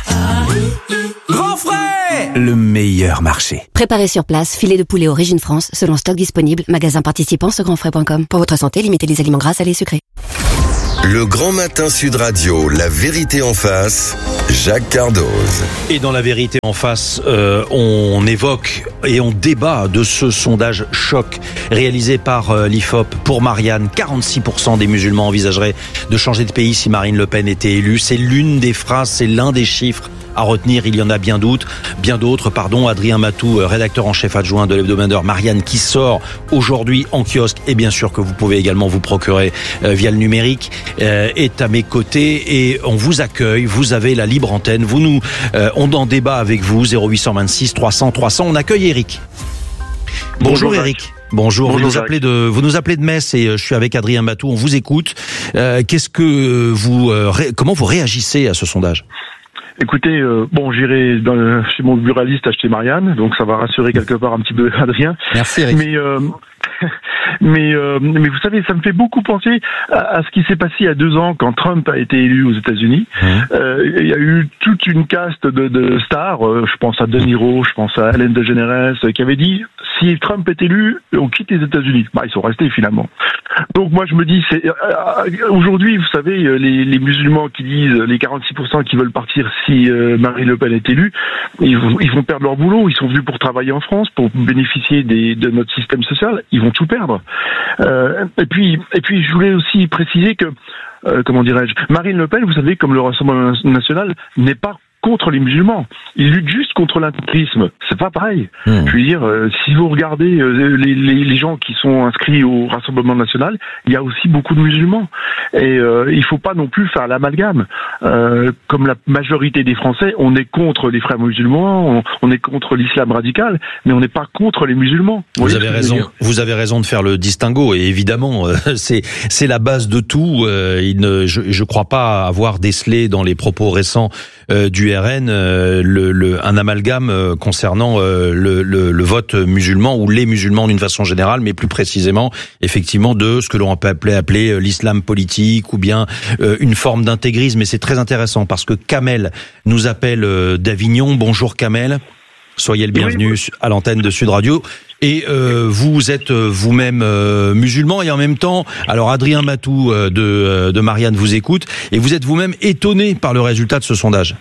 Grand Frais, le meilleur marché. Préparez sur place, filet de poulet Origine France, selon stock disponible, magasin participant sur grand frais point com. Pour votre santé, limitez les aliments gras, salés et sucrés. Le Grand Matin Sud Radio, la vérité en face, Jacques Cardoz. Et dans la vérité en face, euh, on évoque et on débat de ce sondage choc réalisé par euh, l'I F O P pour Marianne. quarante-six pour cent des musulmans envisageraient de changer de pays si Marine Le Pen était élue. C'est l'une des phrases, c'est l'un des chiffres à retenir. Il y en a bien d'autres, bien d'autres. Pardon, Adrien Matou, rédacteur en chef adjoint de l'hebdomadaire Marianne, qui sort aujourd'hui en kiosque et bien sûr que vous pouvez également vous procurer euh, via le numérique, euh, est à mes côtés et on vous accueille. Vous avez la libre antenne. Vous nous, euh, on en débat avec vous. zéro huit cent vingt-six trois cents trois cents. On accueille Eric. Bonjour, Bonjour Eric. Bonjour, Bonjour, vous nous appelez de vous nous appelez de Metz et je suis avec Adrien Matou. On vous écoute. Euh, qu'est-ce que vous, euh, ré, comment vous réagissez à ce sondage? Écoutez, euh, bon, j'irai dans, chez mon buraliste acheter Marianne, donc ça va rassurer quelque part un petit peu Adrien. Merci Eric. Mais euh, mais euh, mais vous savez, ça me fait beaucoup penser à, à ce qui s'est passé il y a deux ans quand Trump a été élu aux États-Unis. Mmh. Euh, il y a eu toute une caste de, de stars. Euh, je pense à De Niro, je pense à Ellen DeGeneres, euh, qui avait dit si Trump est élu, on quitte les États-Unis. Bah, ils sont restés finalement. Donc moi je me dis, c'est euh, aujourd'hui, vous savez, les, les musulmans qui disent les quarante-six pour cent qui veulent partir si euh, Marine Le Pen est élue, ils, ils vont perdre leur boulot. Ils sont venus pour travailler en France, pour bénéficier des, de notre système social. Ils vont tout perdre. Euh, et puis, et puis, je voulais aussi préciser que, euh, comment dirais-je, Marine Le Pen, vous savez, comme le Rassemblement national, n'est pas contre les musulmans. Ils luttent juste contre l'intégrisme. C'est pas pareil. Mmh. Je veux dire, euh, si vous regardez euh, les, les, les gens qui sont inscrits au Rassemblement national, il y a aussi beaucoup de musulmans. Et euh, il faut pas non plus faire l'amalgame. Euh, comme la majorité des Français, on est contre les frères musulmans, on, on est contre l'islam radical, mais on n'est pas contre les musulmans. Vous, vous avez raison. Vous avez raison de faire le distinguo. Et évidemment, euh, c'est c'est la base de tout. Euh, il ne, je je crois pas avoir décelé dans les propos récents euh, du R N euh, le, le, un amalgame euh, concernant euh, le, le, le vote musulman ou les musulmans d'une façon générale, mais plus précisément effectivement de ce que l'on peut appeler, appeler l'islam politique ou bien euh, une forme d'intégrisme. Et c'est très intéressant parce que Kamel nous appelle euh, d'Avignon. Bonjour Kamel, soyez le bienvenu oui, à l'antenne de Sud Radio. Et euh, vous êtes vous-même euh, musulman et en même temps, alors Adrien Matou euh, de, de Marianne vous écoute et vous êtes vous-même étonné par le résultat de ce sondage.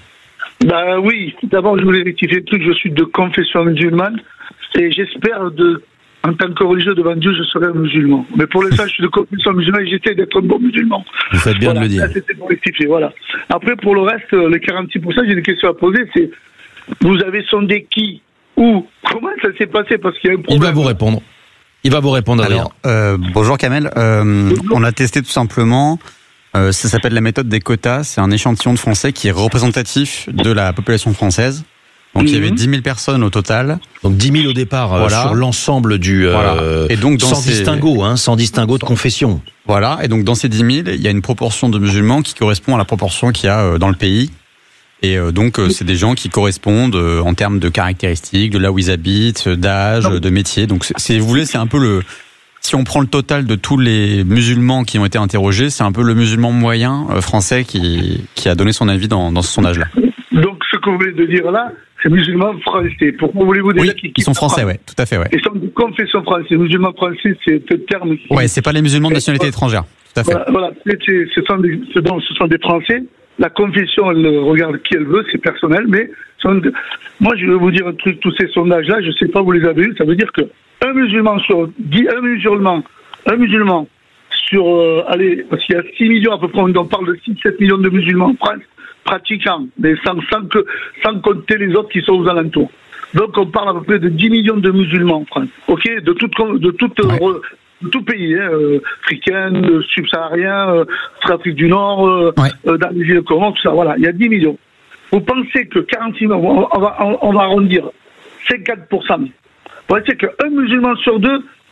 Bah oui, d'abord je voulais rectifier le truc, je suis de confession musulmane et j'espère de, en tant que religieux devant Dieu, je serai un musulman. Mais pour l'instant, je suis de confession musulmane et j'essaie d'être un bon musulman. Vous faites bien voilà, de le dire. Ça, c'était pour rectifier, voilà. Après, pour le reste, les quarante-six pour cent, j'ai une question à poser, c'est, vous avez sondé qui, où, comment ça s'est passé, parce qu'il y a un problème. Il va vous répondre. Il va vous répondre, Adrien. Alors, euh, bonjour Kamel. Euh, on a testé tout simplement... Euh, ça s'appelle la méthode des quotas. C'est un échantillon de Français qui est représentatif de la population française. Donc, mmh. il y avait dix mille personnes au total. Donc, dix mille au départ, voilà. euh, sur l'ensemble du... Euh, voilà. Et donc, dans sans ces... distinguo, hein, sans distingo de confession. Voilà. Et donc, dans ces dix mille, il y a une proportion de musulmans qui correspond à la proportion qu'il y a dans le pays. Et euh, donc, euh, c'est des gens qui correspondent euh, en termes de caractéristiques, de là où ils habitent, d'âge, non. de métier. Donc, c'est, si vous voulez, c'est un peu le... Si on prend le total de tous les musulmans qui ont été interrogés, c'est un peu le musulman moyen euh, français qui, qui a donné son avis dans, dans ce sondage-là. Donc, ce que vous voulez dire là, c'est musulmans français. Pourquoi voulez-vous dire oui, qui, qui ils sont français, oui, tout à fait, ouais. Ils sont de confession française. Musulmans français, c'est le terme. Qui... Ouais, c'est pas les musulmans de nationalité et étrangère, tout à fait. Voilà, voilà. C'est, ce, sont des, ce, donc, ce sont des Français. La confession, elle regarde qui elle veut, c'est personnel, mais de... moi, je vais vous dire un truc, tous ces sondages-là, je sais pas, vous les avez eus, ça veut dire que un musulman sur dix, un musulman, un musulman sur, euh, allez, parce qu'il y a six millions à peu près, on parle de six sept millions de musulmans en France, pratiquants, mais sans, sans, que, sans compter les autres qui sont aux alentours. Donc on parle à peu près de dix millions de musulmans en France, ok, de toute, de toute, ouais. euh, de tout pays, hein, euh, africain, euh, subsaharien, euh, Afrique du Nord, euh, ouais. euh, dans les îles Comores, tout ça, voilà, il y a dix millions. Vous pensez que quarante-six millions, on va, on va arrondir cinquante pour cent. Vous pensez qu'un musulman sur deux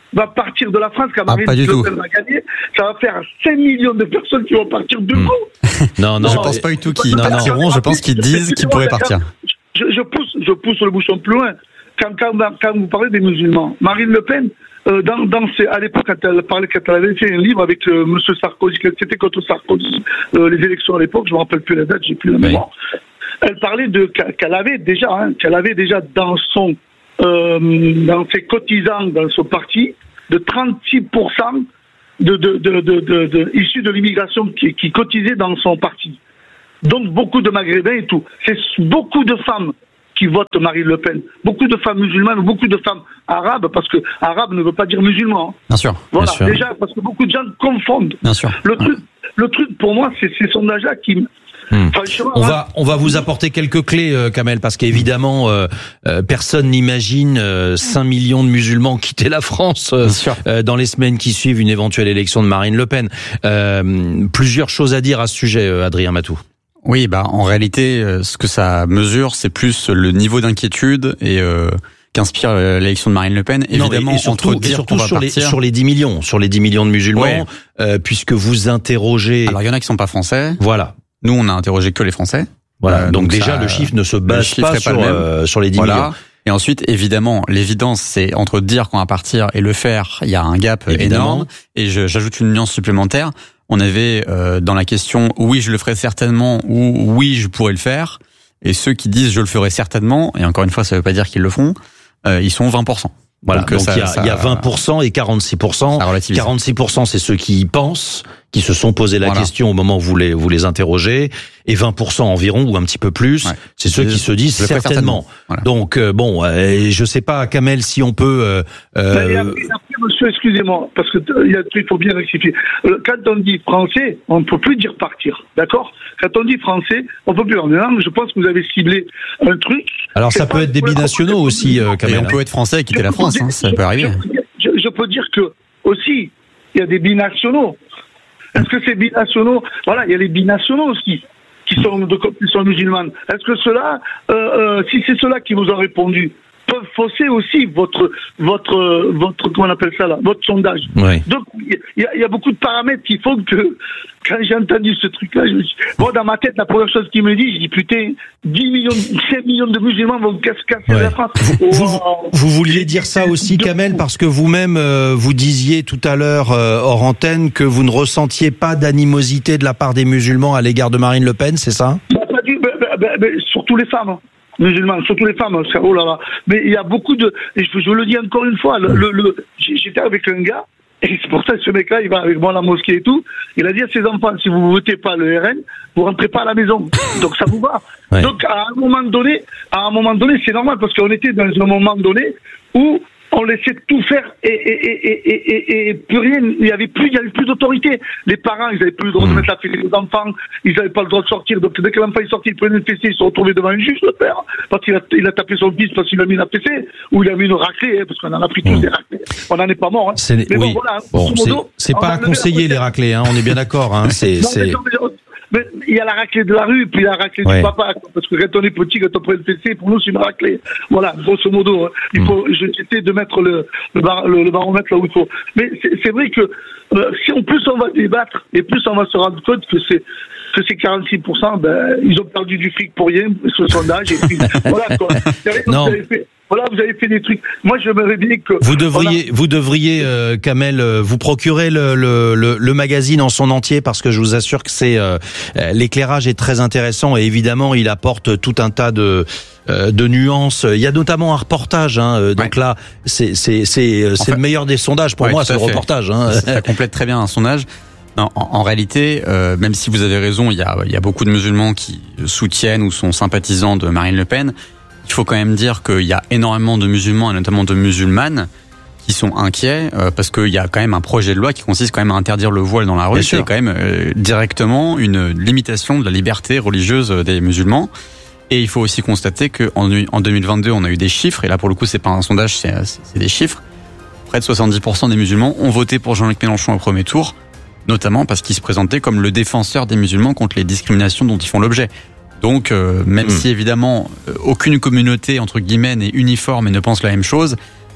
va partir de la France quand Ah, Marine pas du Le tout. Pen va gagner, ça va faire cinq millions de personnes qui vont partir du coup. Non, non, je pense pas du tout qu'ils non, non. partiront, je pense qu'ils disent qu'ils pourraient partir. Je, je pousse, je pousse le bouchon plus loin. Quand, quand, quand vous parlez des musulmans, Marine Le Pen, euh, dans, dans ses, à l'époque, quand elle parlait, quand elle avait fait un livre avec euh, Monsieur Sarkozy, c'était contre Sarkozy, euh, les élections à l'époque, je me rappelle plus la date, j'ai plus la mémoire. Elle parlait de qu'elle avait déjà, hein, qu'elle avait déjà dans son, euh, dans ses cotisants, dans son parti, de trente-six pour cent de, de, de, de, de, de issus de l'immigration qui, qui cotisaient dans son parti. Donc beaucoup de Maghrébins et tout. C'est beaucoup de femmes qui votent Marine Le Pen. Beaucoup de femmes musulmanes, beaucoup de femmes arabes, parce que arabe ne veut pas dire musulman. Bien sûr. Voilà, bien sûr. déjà, parce que beaucoup de gens confondent. Bien sûr. Le truc, le truc pour moi, c'est ces sondages-là qui... Hmm. On va on va vous apporter quelques clés, euh, Kamel, parce qu'évidemment euh, euh, personne n'imagine euh, cinq millions de musulmans quitter la France euh, euh, dans les semaines qui suivent une éventuelle élection de Marine Le Pen. Euh, plusieurs choses à dire à ce sujet, euh, Adrien Matou. Oui, bah en réalité, euh, ce que ça mesure, c'est plus le niveau d'inquiétude et euh, qu'inspire euh, l'élection de Marine Le Pen. Évidemment, non, et, et surtout, entre dire et surtout qu'on va sur, les, partir... sur les dix millions, sur les dix millions de musulmans, ouais. euh, puisque vous interrogez. Alors il y en a qui sont pas français. Voilà. Nous, on a interrogé que les Français. Voilà. Euh, donc, donc déjà, ça, le chiffre ne se base pas, pas sur, euh, sur les dix voilà. millions. Et ensuite, évidemment, l'évidence, c'est entre dire qu'on va partir et le faire, il y a un gap évidemment. énorme. Et je, j'ajoute une nuance supplémentaire. On avait euh, dans la question « oui, je le ferai certainement » ou « oui, je pourrais le faire ». Et ceux qui disent « je le ferai certainement », et encore une fois, ça ne veut pas dire qu'ils le font, euh, ils sont vingt pour cent. Voilà, donc, donc ça, il, y a, ça, il y a vingt pour cent et quarante-six pour cent. quarante-six pour cent, c'est ceux qui y pensent, qui se sont posé la voilà. question au moment où vous les, vous les interrogez, et vingt pour cent environ, ou un petit peu plus, ouais. c'est ceux je, qui se disent certainement. certainement. Voilà. Donc, euh, bon, euh, je sais pas, Kamel, si on peut... Euh, euh... Après, après, monsieur, excusez-moi, parce que il y a il faut bien rectifier. Quand on dit français, on ne peut plus dire partir, d'accord? Quand on dit français, on peut plus dire. Non, je pense que vous avez ciblé un truc... Alors, ça peut être des binationaux aussi, euh, Kamel. Et on peut être français et quitter la France, hein, ça peut arriver. Je, je peux dire que, aussi, il y a des binationaux. Est-ce que ces binationaux, voilà, il y a les binationaux aussi, qui sont de confession musulmane. Est-ce que ceux-là, euh, euh, si c'est ceux-là qui vous ont répondu, peuvent fausser aussi votre, votre, votre, comment on appelle ça là, votre sondage. Oui. Donc, il y, y a beaucoup de paramètres qui font que, quand j'ai entendu ce truc-là, je me suis, bon, dans ma tête, la première chose qu'il me dit, je dis, putain, dix millions, cinq millions de musulmans vont casser ouais. la France. Vous, vous, vous vouliez dire ça aussi, Kamel, parce que vous-même, euh, vous disiez tout à l'heure, euh, hors antenne, que vous ne ressentiez pas d'animosité de la part des musulmans à l'égard de Marine Le Pen, c'est ça? Bah, pas du, bah, bah, bah, bah, surtout les femmes. Hein. Musulmans, surtout les femmes, oh là là. Mais il y a beaucoup de, et je, je le dis encore une fois, le, le, le j'étais avec un gars, et c'est pour ça que ce mec-là, il va avec moi à la mosquée et tout, il a dit à ses enfants, si vous ne votez pas le R N, vous rentrez pas à la maison. Donc ça vous va. Ouais. Donc à un moment donné, à un moment donné, c'est normal, parce qu'on était dans un moment donné où on laissait tout faire et, et, et, et, et, et plus rien, il y avait plus, il y avait plus d'autorité. Les parents, ils avaient plus le droit de mettre la fessée aux enfants, ils n'avaient pas le droit de sortir. Donc dès que l'enfant est sorti, il prenait une fessée, ils se retrouvaient devant un juge, le père, parce qu'il a, il a tapé son fils parce qu'il a mis la fessée, ou il a mis une raclée, hein, parce qu'on en a pris tous mmh. des raclées. On n'en est pas mort. Hein. C'est, mais oui. bon, voilà. Bon, c'est, c'est pas à conseiller les raclées, hein, on est bien d'accord. Hein, c'est, non, c'est... Mais il y a la raclée de la rue, puis il y a la raclée ouais. du papa. Parce que quand on est petit, quand on prend une fessée, pour nous, c'est une raclée. Voilà, grosso modo. Hein. Il faut, mm. j'essaie de mettre le, le, bar, le, le baromètre là où il faut. Mais c'est, c'est vrai que, euh, si en plus on va débattre, et plus on va se rendre compte que c'est, que ces quarante-six pour cent, ben, ils ont perdu du fric pour rien, ce sondage, et puis, voilà, quoi. Non. Vous avez fait, voilà, vous avez fait des trucs. Moi, j'aimerais bien que... Vous devriez, a... vous devriez, euh, Kamel, euh, vous procurer le, le, le, le magazine en son entier, parce que je vous assure que c'est, euh, l'éclairage est très intéressant, et évidemment, il apporte tout un tas de, euh, de nuances. Il y a notamment un reportage, hein, euh, donc ouais. là, c'est, c'est, c'est, c'est fait, le meilleur des sondages pour ouais, moi, c'est le reportage, hein. Ça, ça complète très bien un sondage. Non, en, en réalité, euh, même si vous avez raison, il y a, il y a beaucoup de musulmans qui soutiennent ou sont sympathisants de Marine Le Pen. Il faut quand même dire qu'il y a énormément de musulmans et notamment de musulmanes qui sont inquiets euh, parce qu'il y a quand même un projet de loi qui consiste quand même à interdire le voile dans la rue. C'est quand même euh, directement une limitation de la liberté religieuse des musulmans. Et il faut aussi constater qu'en en deux mille vingt-deux, on a eu des chiffres, et là pour le coup c'est pas un sondage, c'est, c'est des chiffres. Près de soixante-dix pour cent des musulmans ont voté pour Jean-Luc Mélenchon au premier tour, notamment parce qu'il se présentait comme le défenseur des musulmans contre les discriminations dont ils font l'objet. Donc, euh, même mmh. si évidemment euh, aucune communauté entre guillemets n'est uniforme et ne pense la même chose,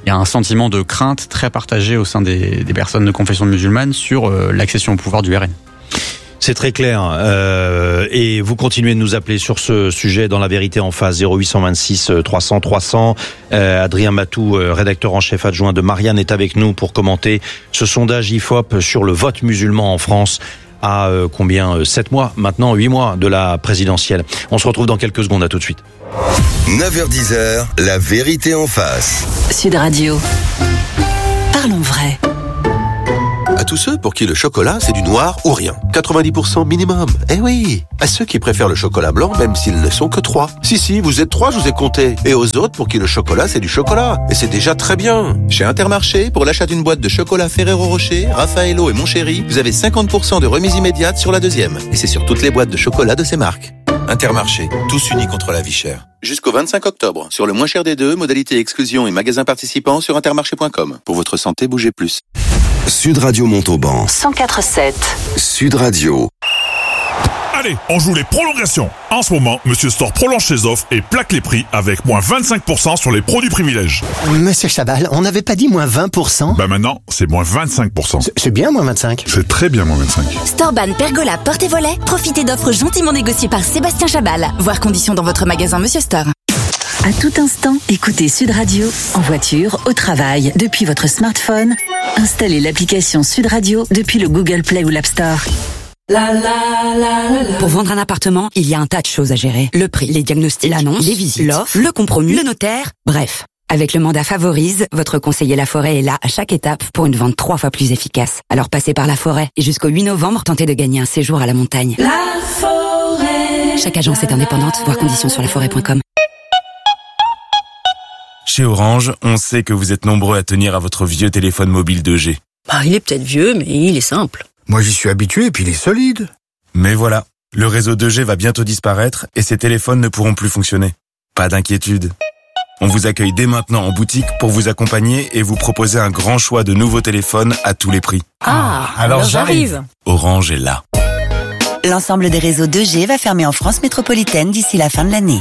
il y a un sentiment de crainte très partagé au sein des, des personnes de confession musulmane sur euh, l'accession au pouvoir du R N. C'est très clair. Euh, et vous continuez de nous appeler sur ce sujet dans La Vérité en face, zéro huit cent vingt-six trois cents trois cents. Euh, Adrien Matou, euh, rédacteur en chef adjoint de Marianne, est avec nous pour commenter ce sondage I F O P sur le vote musulman en France à euh, combien euh, sept mois maintenant, huit mois de la présidentielle. On se retrouve dans quelques secondes, à tout de suite. neuf heures dix, La Vérité en face. Sud Radio. Parlons vrai. À tous ceux pour qui le chocolat, c'est du noir ou rien. quatre-vingt-dix pour cent minimum. Eh oui. À ceux qui préfèrent le chocolat blanc, même s'ils ne sont que trois. Si, si, vous êtes trois, je vous ai compté. Et aux autres pour qui le chocolat, c'est du chocolat. Et c'est déjà très bien. Chez Intermarché, pour l'achat d'une boîte de chocolat Ferrero Rocher, Raffaello et Montchéri, vous avez cinquante pour cent de remise immédiate sur la deuxième. Et c'est sur toutes les boîtes de chocolat de ces marques. Intermarché, tous unis contre la vie chère. Jusqu'au vingt-cinq octobre, sur le moins cher des deux, modalité exclusion et magasins participants sur intermarché point com. Pour votre santé, bougez plus. Sud Radio Montauban. cent quatre virgule sept. Sud Radio. Allez, on joue les prolongations. En ce moment, Monsieur Store prolonge ses offres et plaque les prix avec moins vingt-cinq pour cent sur les produits privilèges. Monsieur Chabal, on n'avait pas dit moins vingt pour cent? Bah maintenant, c'est moins vingt-cinq pour cent. C'est bien moins vingt-cinq. C'est très bien moins vingt-cinq. Storeban, Pergola, porte et volet. Profitez d'offres gentiment négociées par Sébastien Chabal. Voir conditions dans votre magasin Monsieur Store. À tout instant, écoutez Sud Radio, en voiture, au travail, depuis votre smartphone. Installez l'application Sud Radio depuis le Google Play ou l'App Store. La, la, la, la, la. Pour vendre un appartement, il y a un tas de choses à gérer. Le prix, les diagnostics, l'annonce, les visites, l'offre, le compromis, le notaire, bref. Avec le mandat Favorise, votre conseiller La Forêt est là à chaque étape pour une vente trois fois plus efficace. Alors passez par La Forêt et jusqu'au huit novembre, tentez de gagner un séjour à la montagne. La Forêt. Chaque agence est indépendante, voir conditions sur la forêt point com. Chez Orange, on sait que vous êtes nombreux à tenir à votre vieux téléphone mobile deux G. Bah, il est peut-être vieux, mais il est simple. Moi, j'y suis habitué, et puis il est solide. Mais voilà, le réseau deux G va bientôt disparaître et ces téléphones ne pourront plus fonctionner. Pas d'inquiétude. On vous accueille dès maintenant en boutique pour vous accompagner et vous proposer un grand choix de nouveaux téléphones à tous les prix. Ah, alors, alors j'arrive. Orange est là. L'ensemble des réseaux deux G va fermer en France métropolitaine d'ici la fin de l'année.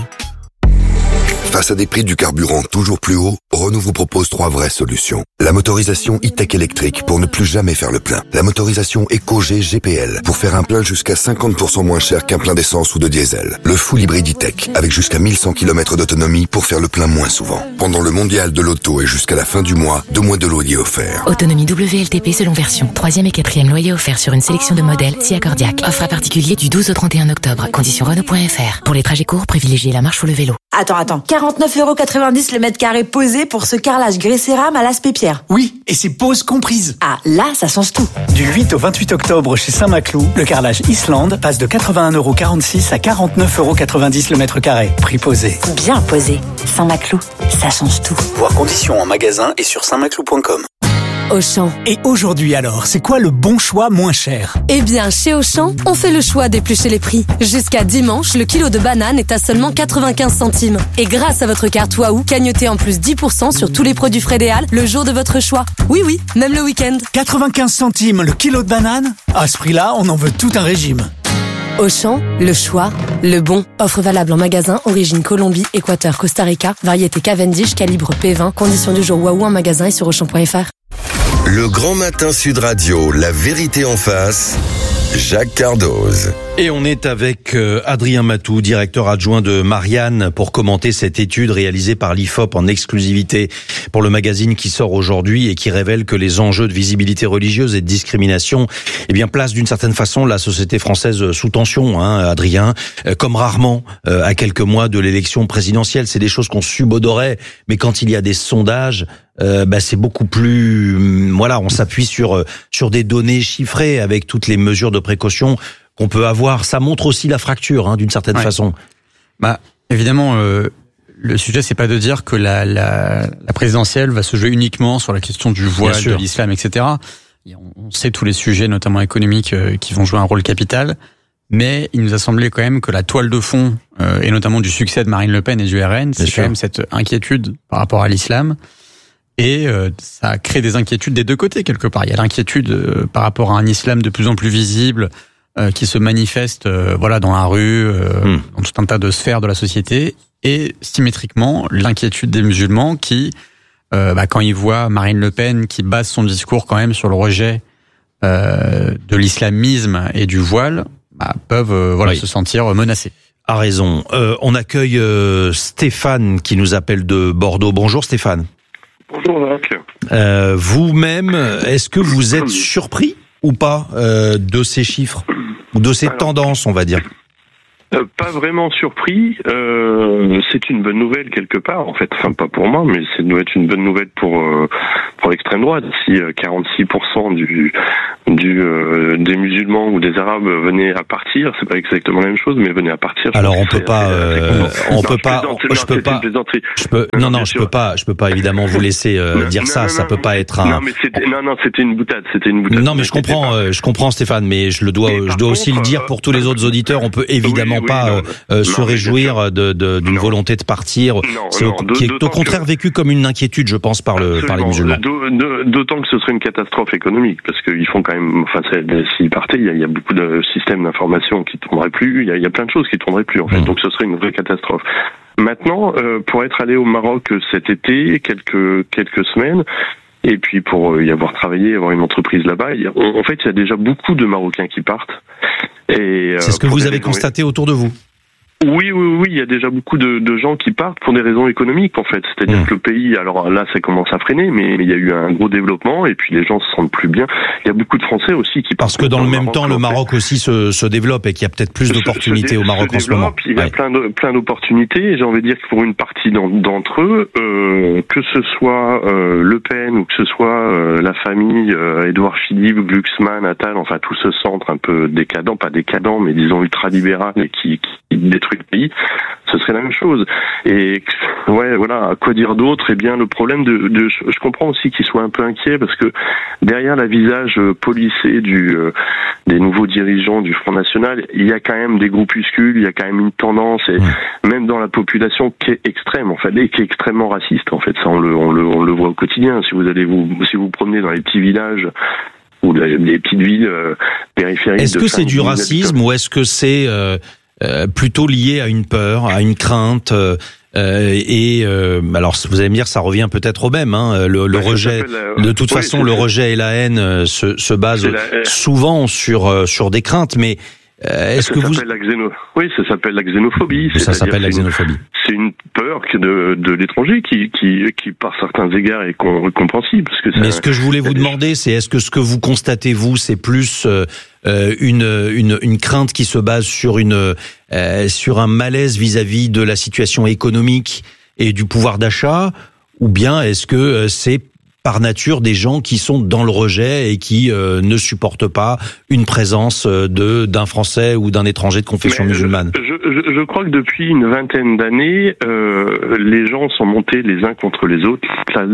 Face à des prix du carburant toujours plus hauts, Renault vous propose trois vraies solutions. La motorisation e-tech électrique pour ne plus jamais faire le plein. La motorisation EcoG G P L pour faire un plein jusqu'à cinquante pour cent moins cher qu'un plein d'essence ou de diesel. Le full hybride e-tech avec jusqu'à mille cent kilomètres d'autonomie pour faire le plein moins souvent. Pendant le mondial de l'auto et jusqu'à la fin du mois, deux mois de loyer offerts. Autonomie W L T P selon version. Troisième et quatrième loyer offert sur une sélection de modèles si accordiaque. Offre à particulier du douze au trente et un octobre. Conditions Renault point F R. Pour les trajets courts, privilégiez la marche ou le vélo. Attends, attends. quarante-neuf euros quatre-vingt-dix le mètre carré posé pour ce carrelage grès-cérame à l'aspect pierre. Oui, et c'est pose comprise. Ah, là, ça change tout. Du huit au vingt-huit octobre chez Saint-Maclou, le carrelage Islande passe de quatre-vingt-un euros quarante-six à quarante-neuf euros quatre-vingt-dix le mètre carré. Prix posé. Bien posé. Saint-Maclou, ça change tout. Voir conditions en magasin et sur saint maclou point com. Auchan. Et aujourd'hui alors, c'est quoi le bon choix moins cher? Eh bien, chez Auchan, on fait le choix d'éplucher les prix. Jusqu'à dimanche, le kilo de banane est à seulement quatre-vingt-quinze centimes. Et grâce à votre carte Waouh, cagnotez en plus dix pour cent sur tous les produits Frédéal le jour de votre choix. Oui, oui, même le week-end. quatre-vingt-quinze centimes le kilo de banane? À ce prix-là, on en veut tout un régime. Auchan, le choix, le bon. Offre valable en magasin, origine Colombie, Équateur, Costa Rica, variété Cavendish, calibre P vingt, conditions du jour Waouh en magasin et sur auchan point F R. Le Grand Matin Sud Radio, La Vérité en face, Jacques Cardoz. Et on est avec euh, Adrien Matou, directeur adjoint de Marianne, pour commenter cette étude réalisée par l'I F O P en exclusivité pour le magazine qui sort aujourd'hui et qui révèle que les enjeux de visibilité religieuse et de discrimination, eh bien, placent d'une certaine façon la société française sous tension, hein, Adrien, euh, comme rarement euh, à quelques mois de l'élection présidentielle. C'est des choses qu'on subodorait, mais quand il y a des sondages, euh, bah, c'est beaucoup plus, hum, voilà, on s'appuie sur euh, sur des données chiffrées avec toutes les mesures de précaution qu'on peut avoir. Ça montre aussi la fracture, hein, d'une certaine ouais. façon. Bah, évidemment, euh, le sujet, c'est pas de dire que la, la, la présidentielle va se jouer uniquement sur la question du voile, de l'islam, et cetera. On sait tous les sujets, notamment économiques, euh, qui vont jouer un rôle capital. Mais il nous a semblé quand même que la toile de fond, euh, et notamment du succès de Marine Le Pen et du R N, c'est quand même cette inquiétude par rapport à l'islam. Et euh, ça crée des inquiétudes des deux côtés, quelque part. Il y a l'inquiétude euh, par rapport à un islam de plus en plus visible, euh, qui se manifeste euh, voilà, dans la rue, euh, mmh. dans tout un tas de sphères de la société. Et symétriquement, l'inquiétude des musulmans qui euh, bah, quand ils voient Marine Le Pen qui base son discours quand même sur le rejet euh, de l'islamisme et du voile, bah, peuvent euh, voilà, oui. se sentir menacés. A raison. Euh, on accueille euh, Stéphane qui nous appelle de Bordeaux. Bonjour Stéphane. Bonjour Jacques. Euh, vous-même, est-ce que vous êtes surpris ou pas euh, de ces chiffres ou de ces Alors, tendances, on va dire? Euh, pas vraiment surpris. Euh, c'est une bonne nouvelle quelque part, en fait. Enfin, pas pour moi, mais c'est doit être une bonne nouvelle pour euh, pour l'extrême droite. Si euh, quarante-six pour cent du du euh, des musulmans ou des arabes venaient à partir, c'est pas exactement la même chose, mais venaient à partir. Alors on peut pas, euh, on peut pas, je peux pas, je peux, non non, je peux pas, je peux pas évidemment vous laisser euh, dire ça. Ça peut pas être un. Non mais c'était, non non, c'était une boutade, c'était une boutade. Non mais je comprends, euh, je comprends Stéphane, mais je le dois, je dois aussi le dire pour tous les autres auditeurs. On peut évidemment oui, pas oui, euh, non, se non, réjouir de, de d'une non. volonté de partir, non, c'est non, au, qui est au contraire que... vécu comme une inquiétude, je pense, par le par les musulmans. D'autant que ce serait une catastrophe économique, parce qu'ils font quand même, enfin, s'ils partaient, il y, a, il y a beaucoup de systèmes d'information qui tourneraient plus, il y a, il y a plein de choses qui tourneraient plus en fait, mmh. donc ce serait une vraie catastrophe. Maintenant, euh, pour être allé au Maroc cet été, quelques quelques semaines. Et puis pour y avoir travaillé, avoir une entreprise là-bas, il y a, en fait, il y a déjà beaucoup de Marocains qui partent. Et c'est ce que vous avez constaté autour de vous? Oui, oui, oui, il y a déjà beaucoup de, de gens qui partent pour des raisons économiques, en fait. C'est-à-dire mmh. que le pays, alors là, ça commence à freiner, mais, mais il y a eu un gros développement, et puis les gens se sentent plus bien. Il y a beaucoup de Français aussi qui partent. Parce que dans le même Maroc, temps, le Maroc aussi se, se développe, et qu'il y a peut-être plus d'opportunités au Maroc en ce moment. Il y a ouais. plein de, plein d'opportunités, et j'ai envie de dire que pour une partie d'entre eux, euh, que ce soit euh, Le Pen, ou que ce soit euh, la famille euh, Édouard Philippe, Glucksmann, Attal, enfin tout ce centre un peu décadent, pas décadent, mais disons ultra-libéral, et qui, qui détruit le pays, ce serait la même chose. Et ouais, voilà, à quoi dire d'autre? Eh bien, le problème de, de je comprends aussi qu'ils soient un peu inquiets parce que derrière la visage policé du euh, des nouveaux dirigeants du Front National, il y a quand même des groupuscules, il y a quand même une tendance, et mmh. même dans la population qui est extrême, en fait, et qui est extrêmement raciste. En fait, ça on le on le on le voit au quotidien. Si vous allez vous si vous promenez dans les petits villages ou les petites villes euh, périphériques. Est-ce que c'est du racisme ou est-ce que c'est euh... Euh, plutôt lié à une peur, à une crainte, euh, et euh, alors vous allez me dire, ça revient peut-être au même. Hein, le, le bah, rejet, euh, de toute oui, façon, le rejet et la haine euh, se, se basent la, souvent sur euh, sur des craintes, mais euh, est-ce ça que vous la xéno... Oui, ça s'appelle la xénophobie. Ça s'appelle la xénophobie. C'est une peur que de, de l'étranger qui, qui, qui, par certains égards, est compréhensible. Parce que ça, mais ce que je voulais vous demander, c'est est-ce que ce que vous constatez vous, c'est plus euh, une, une, une crainte qui se base sur une euh, sur un malaise vis-à-vis de la situation économique et du pouvoir d'achat, ou bien est-ce que c'est par nature des gens qui sont dans le rejet et qui euh, ne supportent pas une présence de d'un Français ou d'un étranger de confession Mais musulmane? Je, je, je crois que depuis une vingtaine d'années, euh, les gens sont montés les uns contre les autres,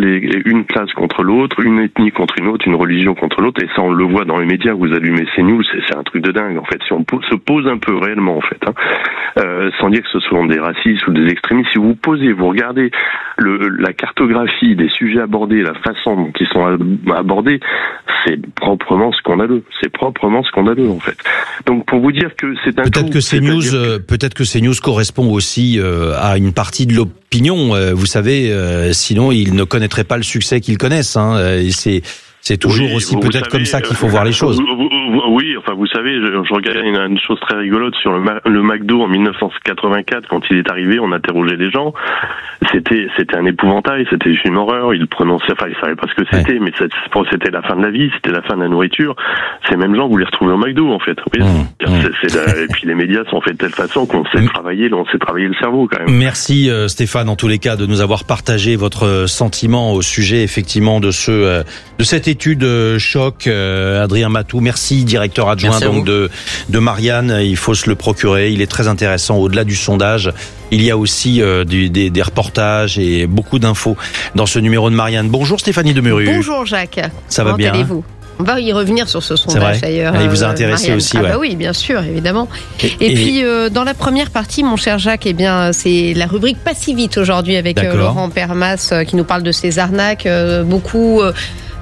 une classe contre l'autre, une ethnie contre une autre, une religion contre l'autre, et ça on le voit dans les médias. Vous allumez CNews, c'est, c'est un truc de dingue en fait. Si on se pose un peu réellement en fait, hein, euh, sans dire que ce soit des racistes ou des extrémistes, si vous vous posez, vous regardez le, la cartographie des sujets abordés, la façon dont ils sont abordés, c'est proprement scandaleux. C'est proprement scandaleux en fait. Donc pour vous dire que c'est un peut-être que CNews, que... peut-être que CNews correspond aussi euh, à une partie de l'opinion. Euh, vous savez, euh, sinon ils ne connaîtraient pas le succès qu'ils connaissent. Hein, et c'est c'est toujours oui, aussi peut-être savez, comme ça qu'il faut euh, voir les choses. Oui, enfin vous savez, je, je regardais une, une chose très rigolote sur le, le McDo en dix-neuf cent quatre-vingt-quatre quand il est arrivé, on interrogeait les gens. C'était c'était un épouvantail, c'était une horreur. Ils prononçaient, enfin ils savaient pas ce que c'était, ouais. mais c'était la fin de la vie, c'était la fin de la nourriture. Ces mêmes gens, vous les retrouvez au McDo en fait. Oui, mmh, c'est, mmh. c'est la, et puis les médias sont faits de telle façon qu'on sait mmh. travailler, on sait travailler le cerveau quand même. Merci euh, Stéphane en tous les cas de nous avoir partagé votre sentiment au sujet effectivement de ce euh, de cette étude euh, choc. Euh, Adrien Matou, merci, directeur adjoint merci donc de de Marianne. Il faut se le procurer, il est très intéressant. Au-delà du sondage, il y a aussi euh, des, des, des reportages et beaucoup d'infos dans ce numéro de Marianne. Bonjour Stéphanie Demuru. Bonjour Jacques. Ça Comment va bien allez-vous? On va y revenir sur ce sondage d'ailleurs. Il vous a intéressé Marianne. aussi, ah ouais. bah oui, bien sûr, évidemment. Et, et, et puis euh, dans la première partie, mon cher Jacques, eh bien c'est la rubrique Pas si vite aujourd'hui avec euh, Laurent Permas euh, qui nous parle de ces arnaques. Euh, beaucoup. Euh,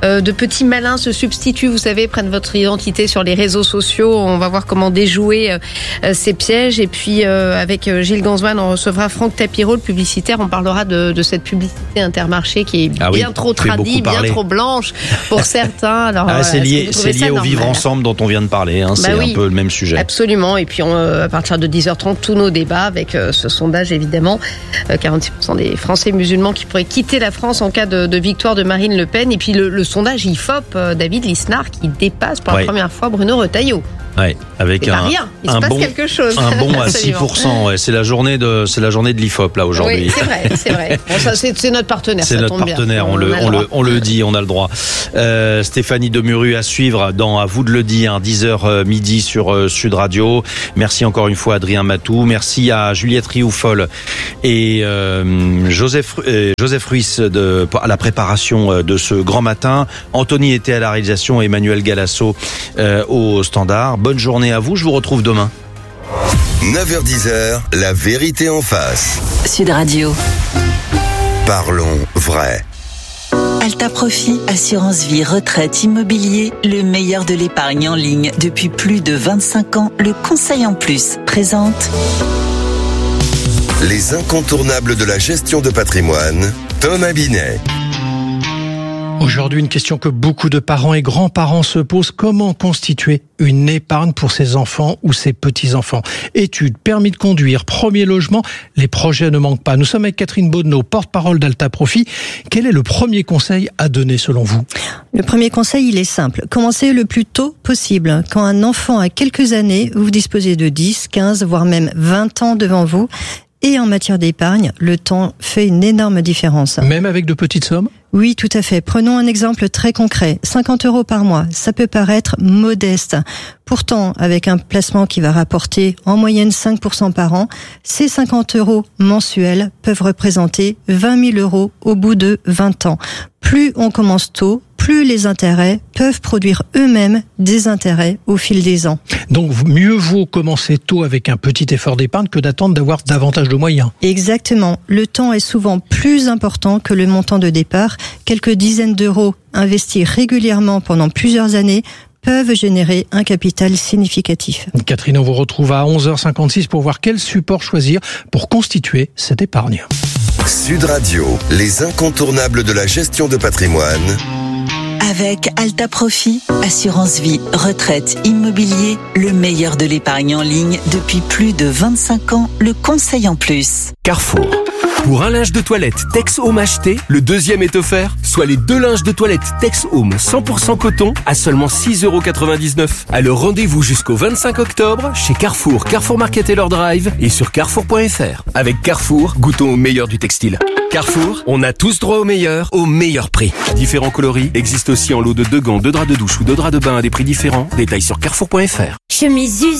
euh, de petits malins se substituent, vous savez, prennent votre identité sur les réseaux sociaux. On va voir comment déjouer euh, ces pièges. Et puis, euh, avec Gilles Ganzmann, on recevra Franck Tapiro, le publicitaire. On parlera de, de cette publicité Intermarché qui est ah bien oui, trop tradie, bien trop blanche pour certains. Alors, ah, voilà, c'est lié, c'est lié au normal? vivre ensemble dont on vient de parler. Hein, Bah c'est oui, un peu le même sujet. Absolument. Et puis, on, à partir de dix heures trente, tous nos débats avec euh, ce sondage, évidemment. Euh, quarante-six pour cent des Français musulmans qui pourraient quitter la France en cas de, de victoire de Marine Le Pen. Et puis, le, le sondage I F O P, euh, David Lisnard, qui dépasse pour la ouais. première fois Bruno Retailleau. Ouais, avec un, rien. Il un se passe bon, quelque chose. un bon à six pour cent. Ouais, c'est la journée de, c'est la journée de l'I F O P là aujourd'hui. Oui, c'est vrai, c'est vrai. Bon, ça, c'est, c'est notre partenaire. C'est ça notre tombe partenaire. bien. On, le, on, on le, on le dit, on a le droit. Euh, Stéphanie Demuru à suivre dans À vous de le dire, hein, dix heures midi sur euh, Sud Radio. Merci encore une fois Adrien Matou. Merci à Juliette Rioufol et euh, Joseph euh, Joseph Ruiz de à la préparation de ce grand matin. Anthony était à la réalisation, Emmanuel Galasso euh, au standard. Bonne journée à vous. Je vous retrouve demain. neuf heures dix, la vérité en face. Sud Radio. Parlons vrai. Alta Profit, assurance vie, retraite, immobilier, le meilleur de l'épargne en ligne depuis plus de vingt-cinq ans. Le Conseil en Plus présente Les incontournables de la gestion de patrimoine, Thomas Binet. Aujourd'hui, une question que beaucoup de parents et grands-parents se posent. Comment constituer une épargne pour ses enfants ou ses petits-enfants? Études, permis de conduire, premier logement, les projets ne manquent pas. Nous sommes avec Catherine Baudenot, porte-parole d'Alta Profit. Quel est le premier conseil à donner selon vous? Le premier conseil, il est simple. Commencez le plus tôt possible. Quand un enfant a quelques années, vous disposez de dix, quinze, voire même vingt ans devant vous. Et en matière d'épargne, le temps fait une énorme différence. Même avec de petites sommes ? Oui, tout à fait. Prenons un exemple très concret. cinquante euros par mois, ça peut paraître modeste. Pourtant, avec un placement qui va rapporter en moyenne cinq pour cent par an, ces cinquante euros mensuels peuvent représenter vingt mille euros au bout de vingt ans. Plus on commence tôt, plus les intérêts peuvent produire eux-mêmes des intérêts au fil des ans. Donc mieux vaut commencer tôt avec un petit effort d'épargne que d'attendre d'avoir davantage de moyens. Exactement. Le temps est souvent plus important que le montant de départ. Quelques dizaines d'euros investis régulièrement pendant plusieurs années peuvent générer un capital significatif. Catherine, on vous retrouve à onze heures cinquante-six pour voir quel support choisir pour constituer cette épargne. Sud Radio, les incontournables de la gestion de patrimoine. Avec Alta Profit, assurance vie, retraite, immobilier, le meilleur de l'épargne en ligne depuis plus de vingt-cinq ans, le Conseil en Plus. Carrefour. Pour un linge de toilette Tex Home acheté, le deuxième est offert, soit les deux linges de toilette Tex Home cent pour cent coton à seulement six euros quatre-vingt-dix-neuf. Alors rendez-vous jusqu'au vingt-cinq octobre chez Carrefour, Carrefour Market et leur Drive et sur carrefour point f r. Avec Carrefour, goûtons au meilleur du textile. Carrefour, on a tous droit au meilleur, au meilleur prix. Différents coloris existent aussi en lot de deux gants, deux draps de douche ou deux draps de bain à des prix différents. Détails sur carrefour point f r. Chemise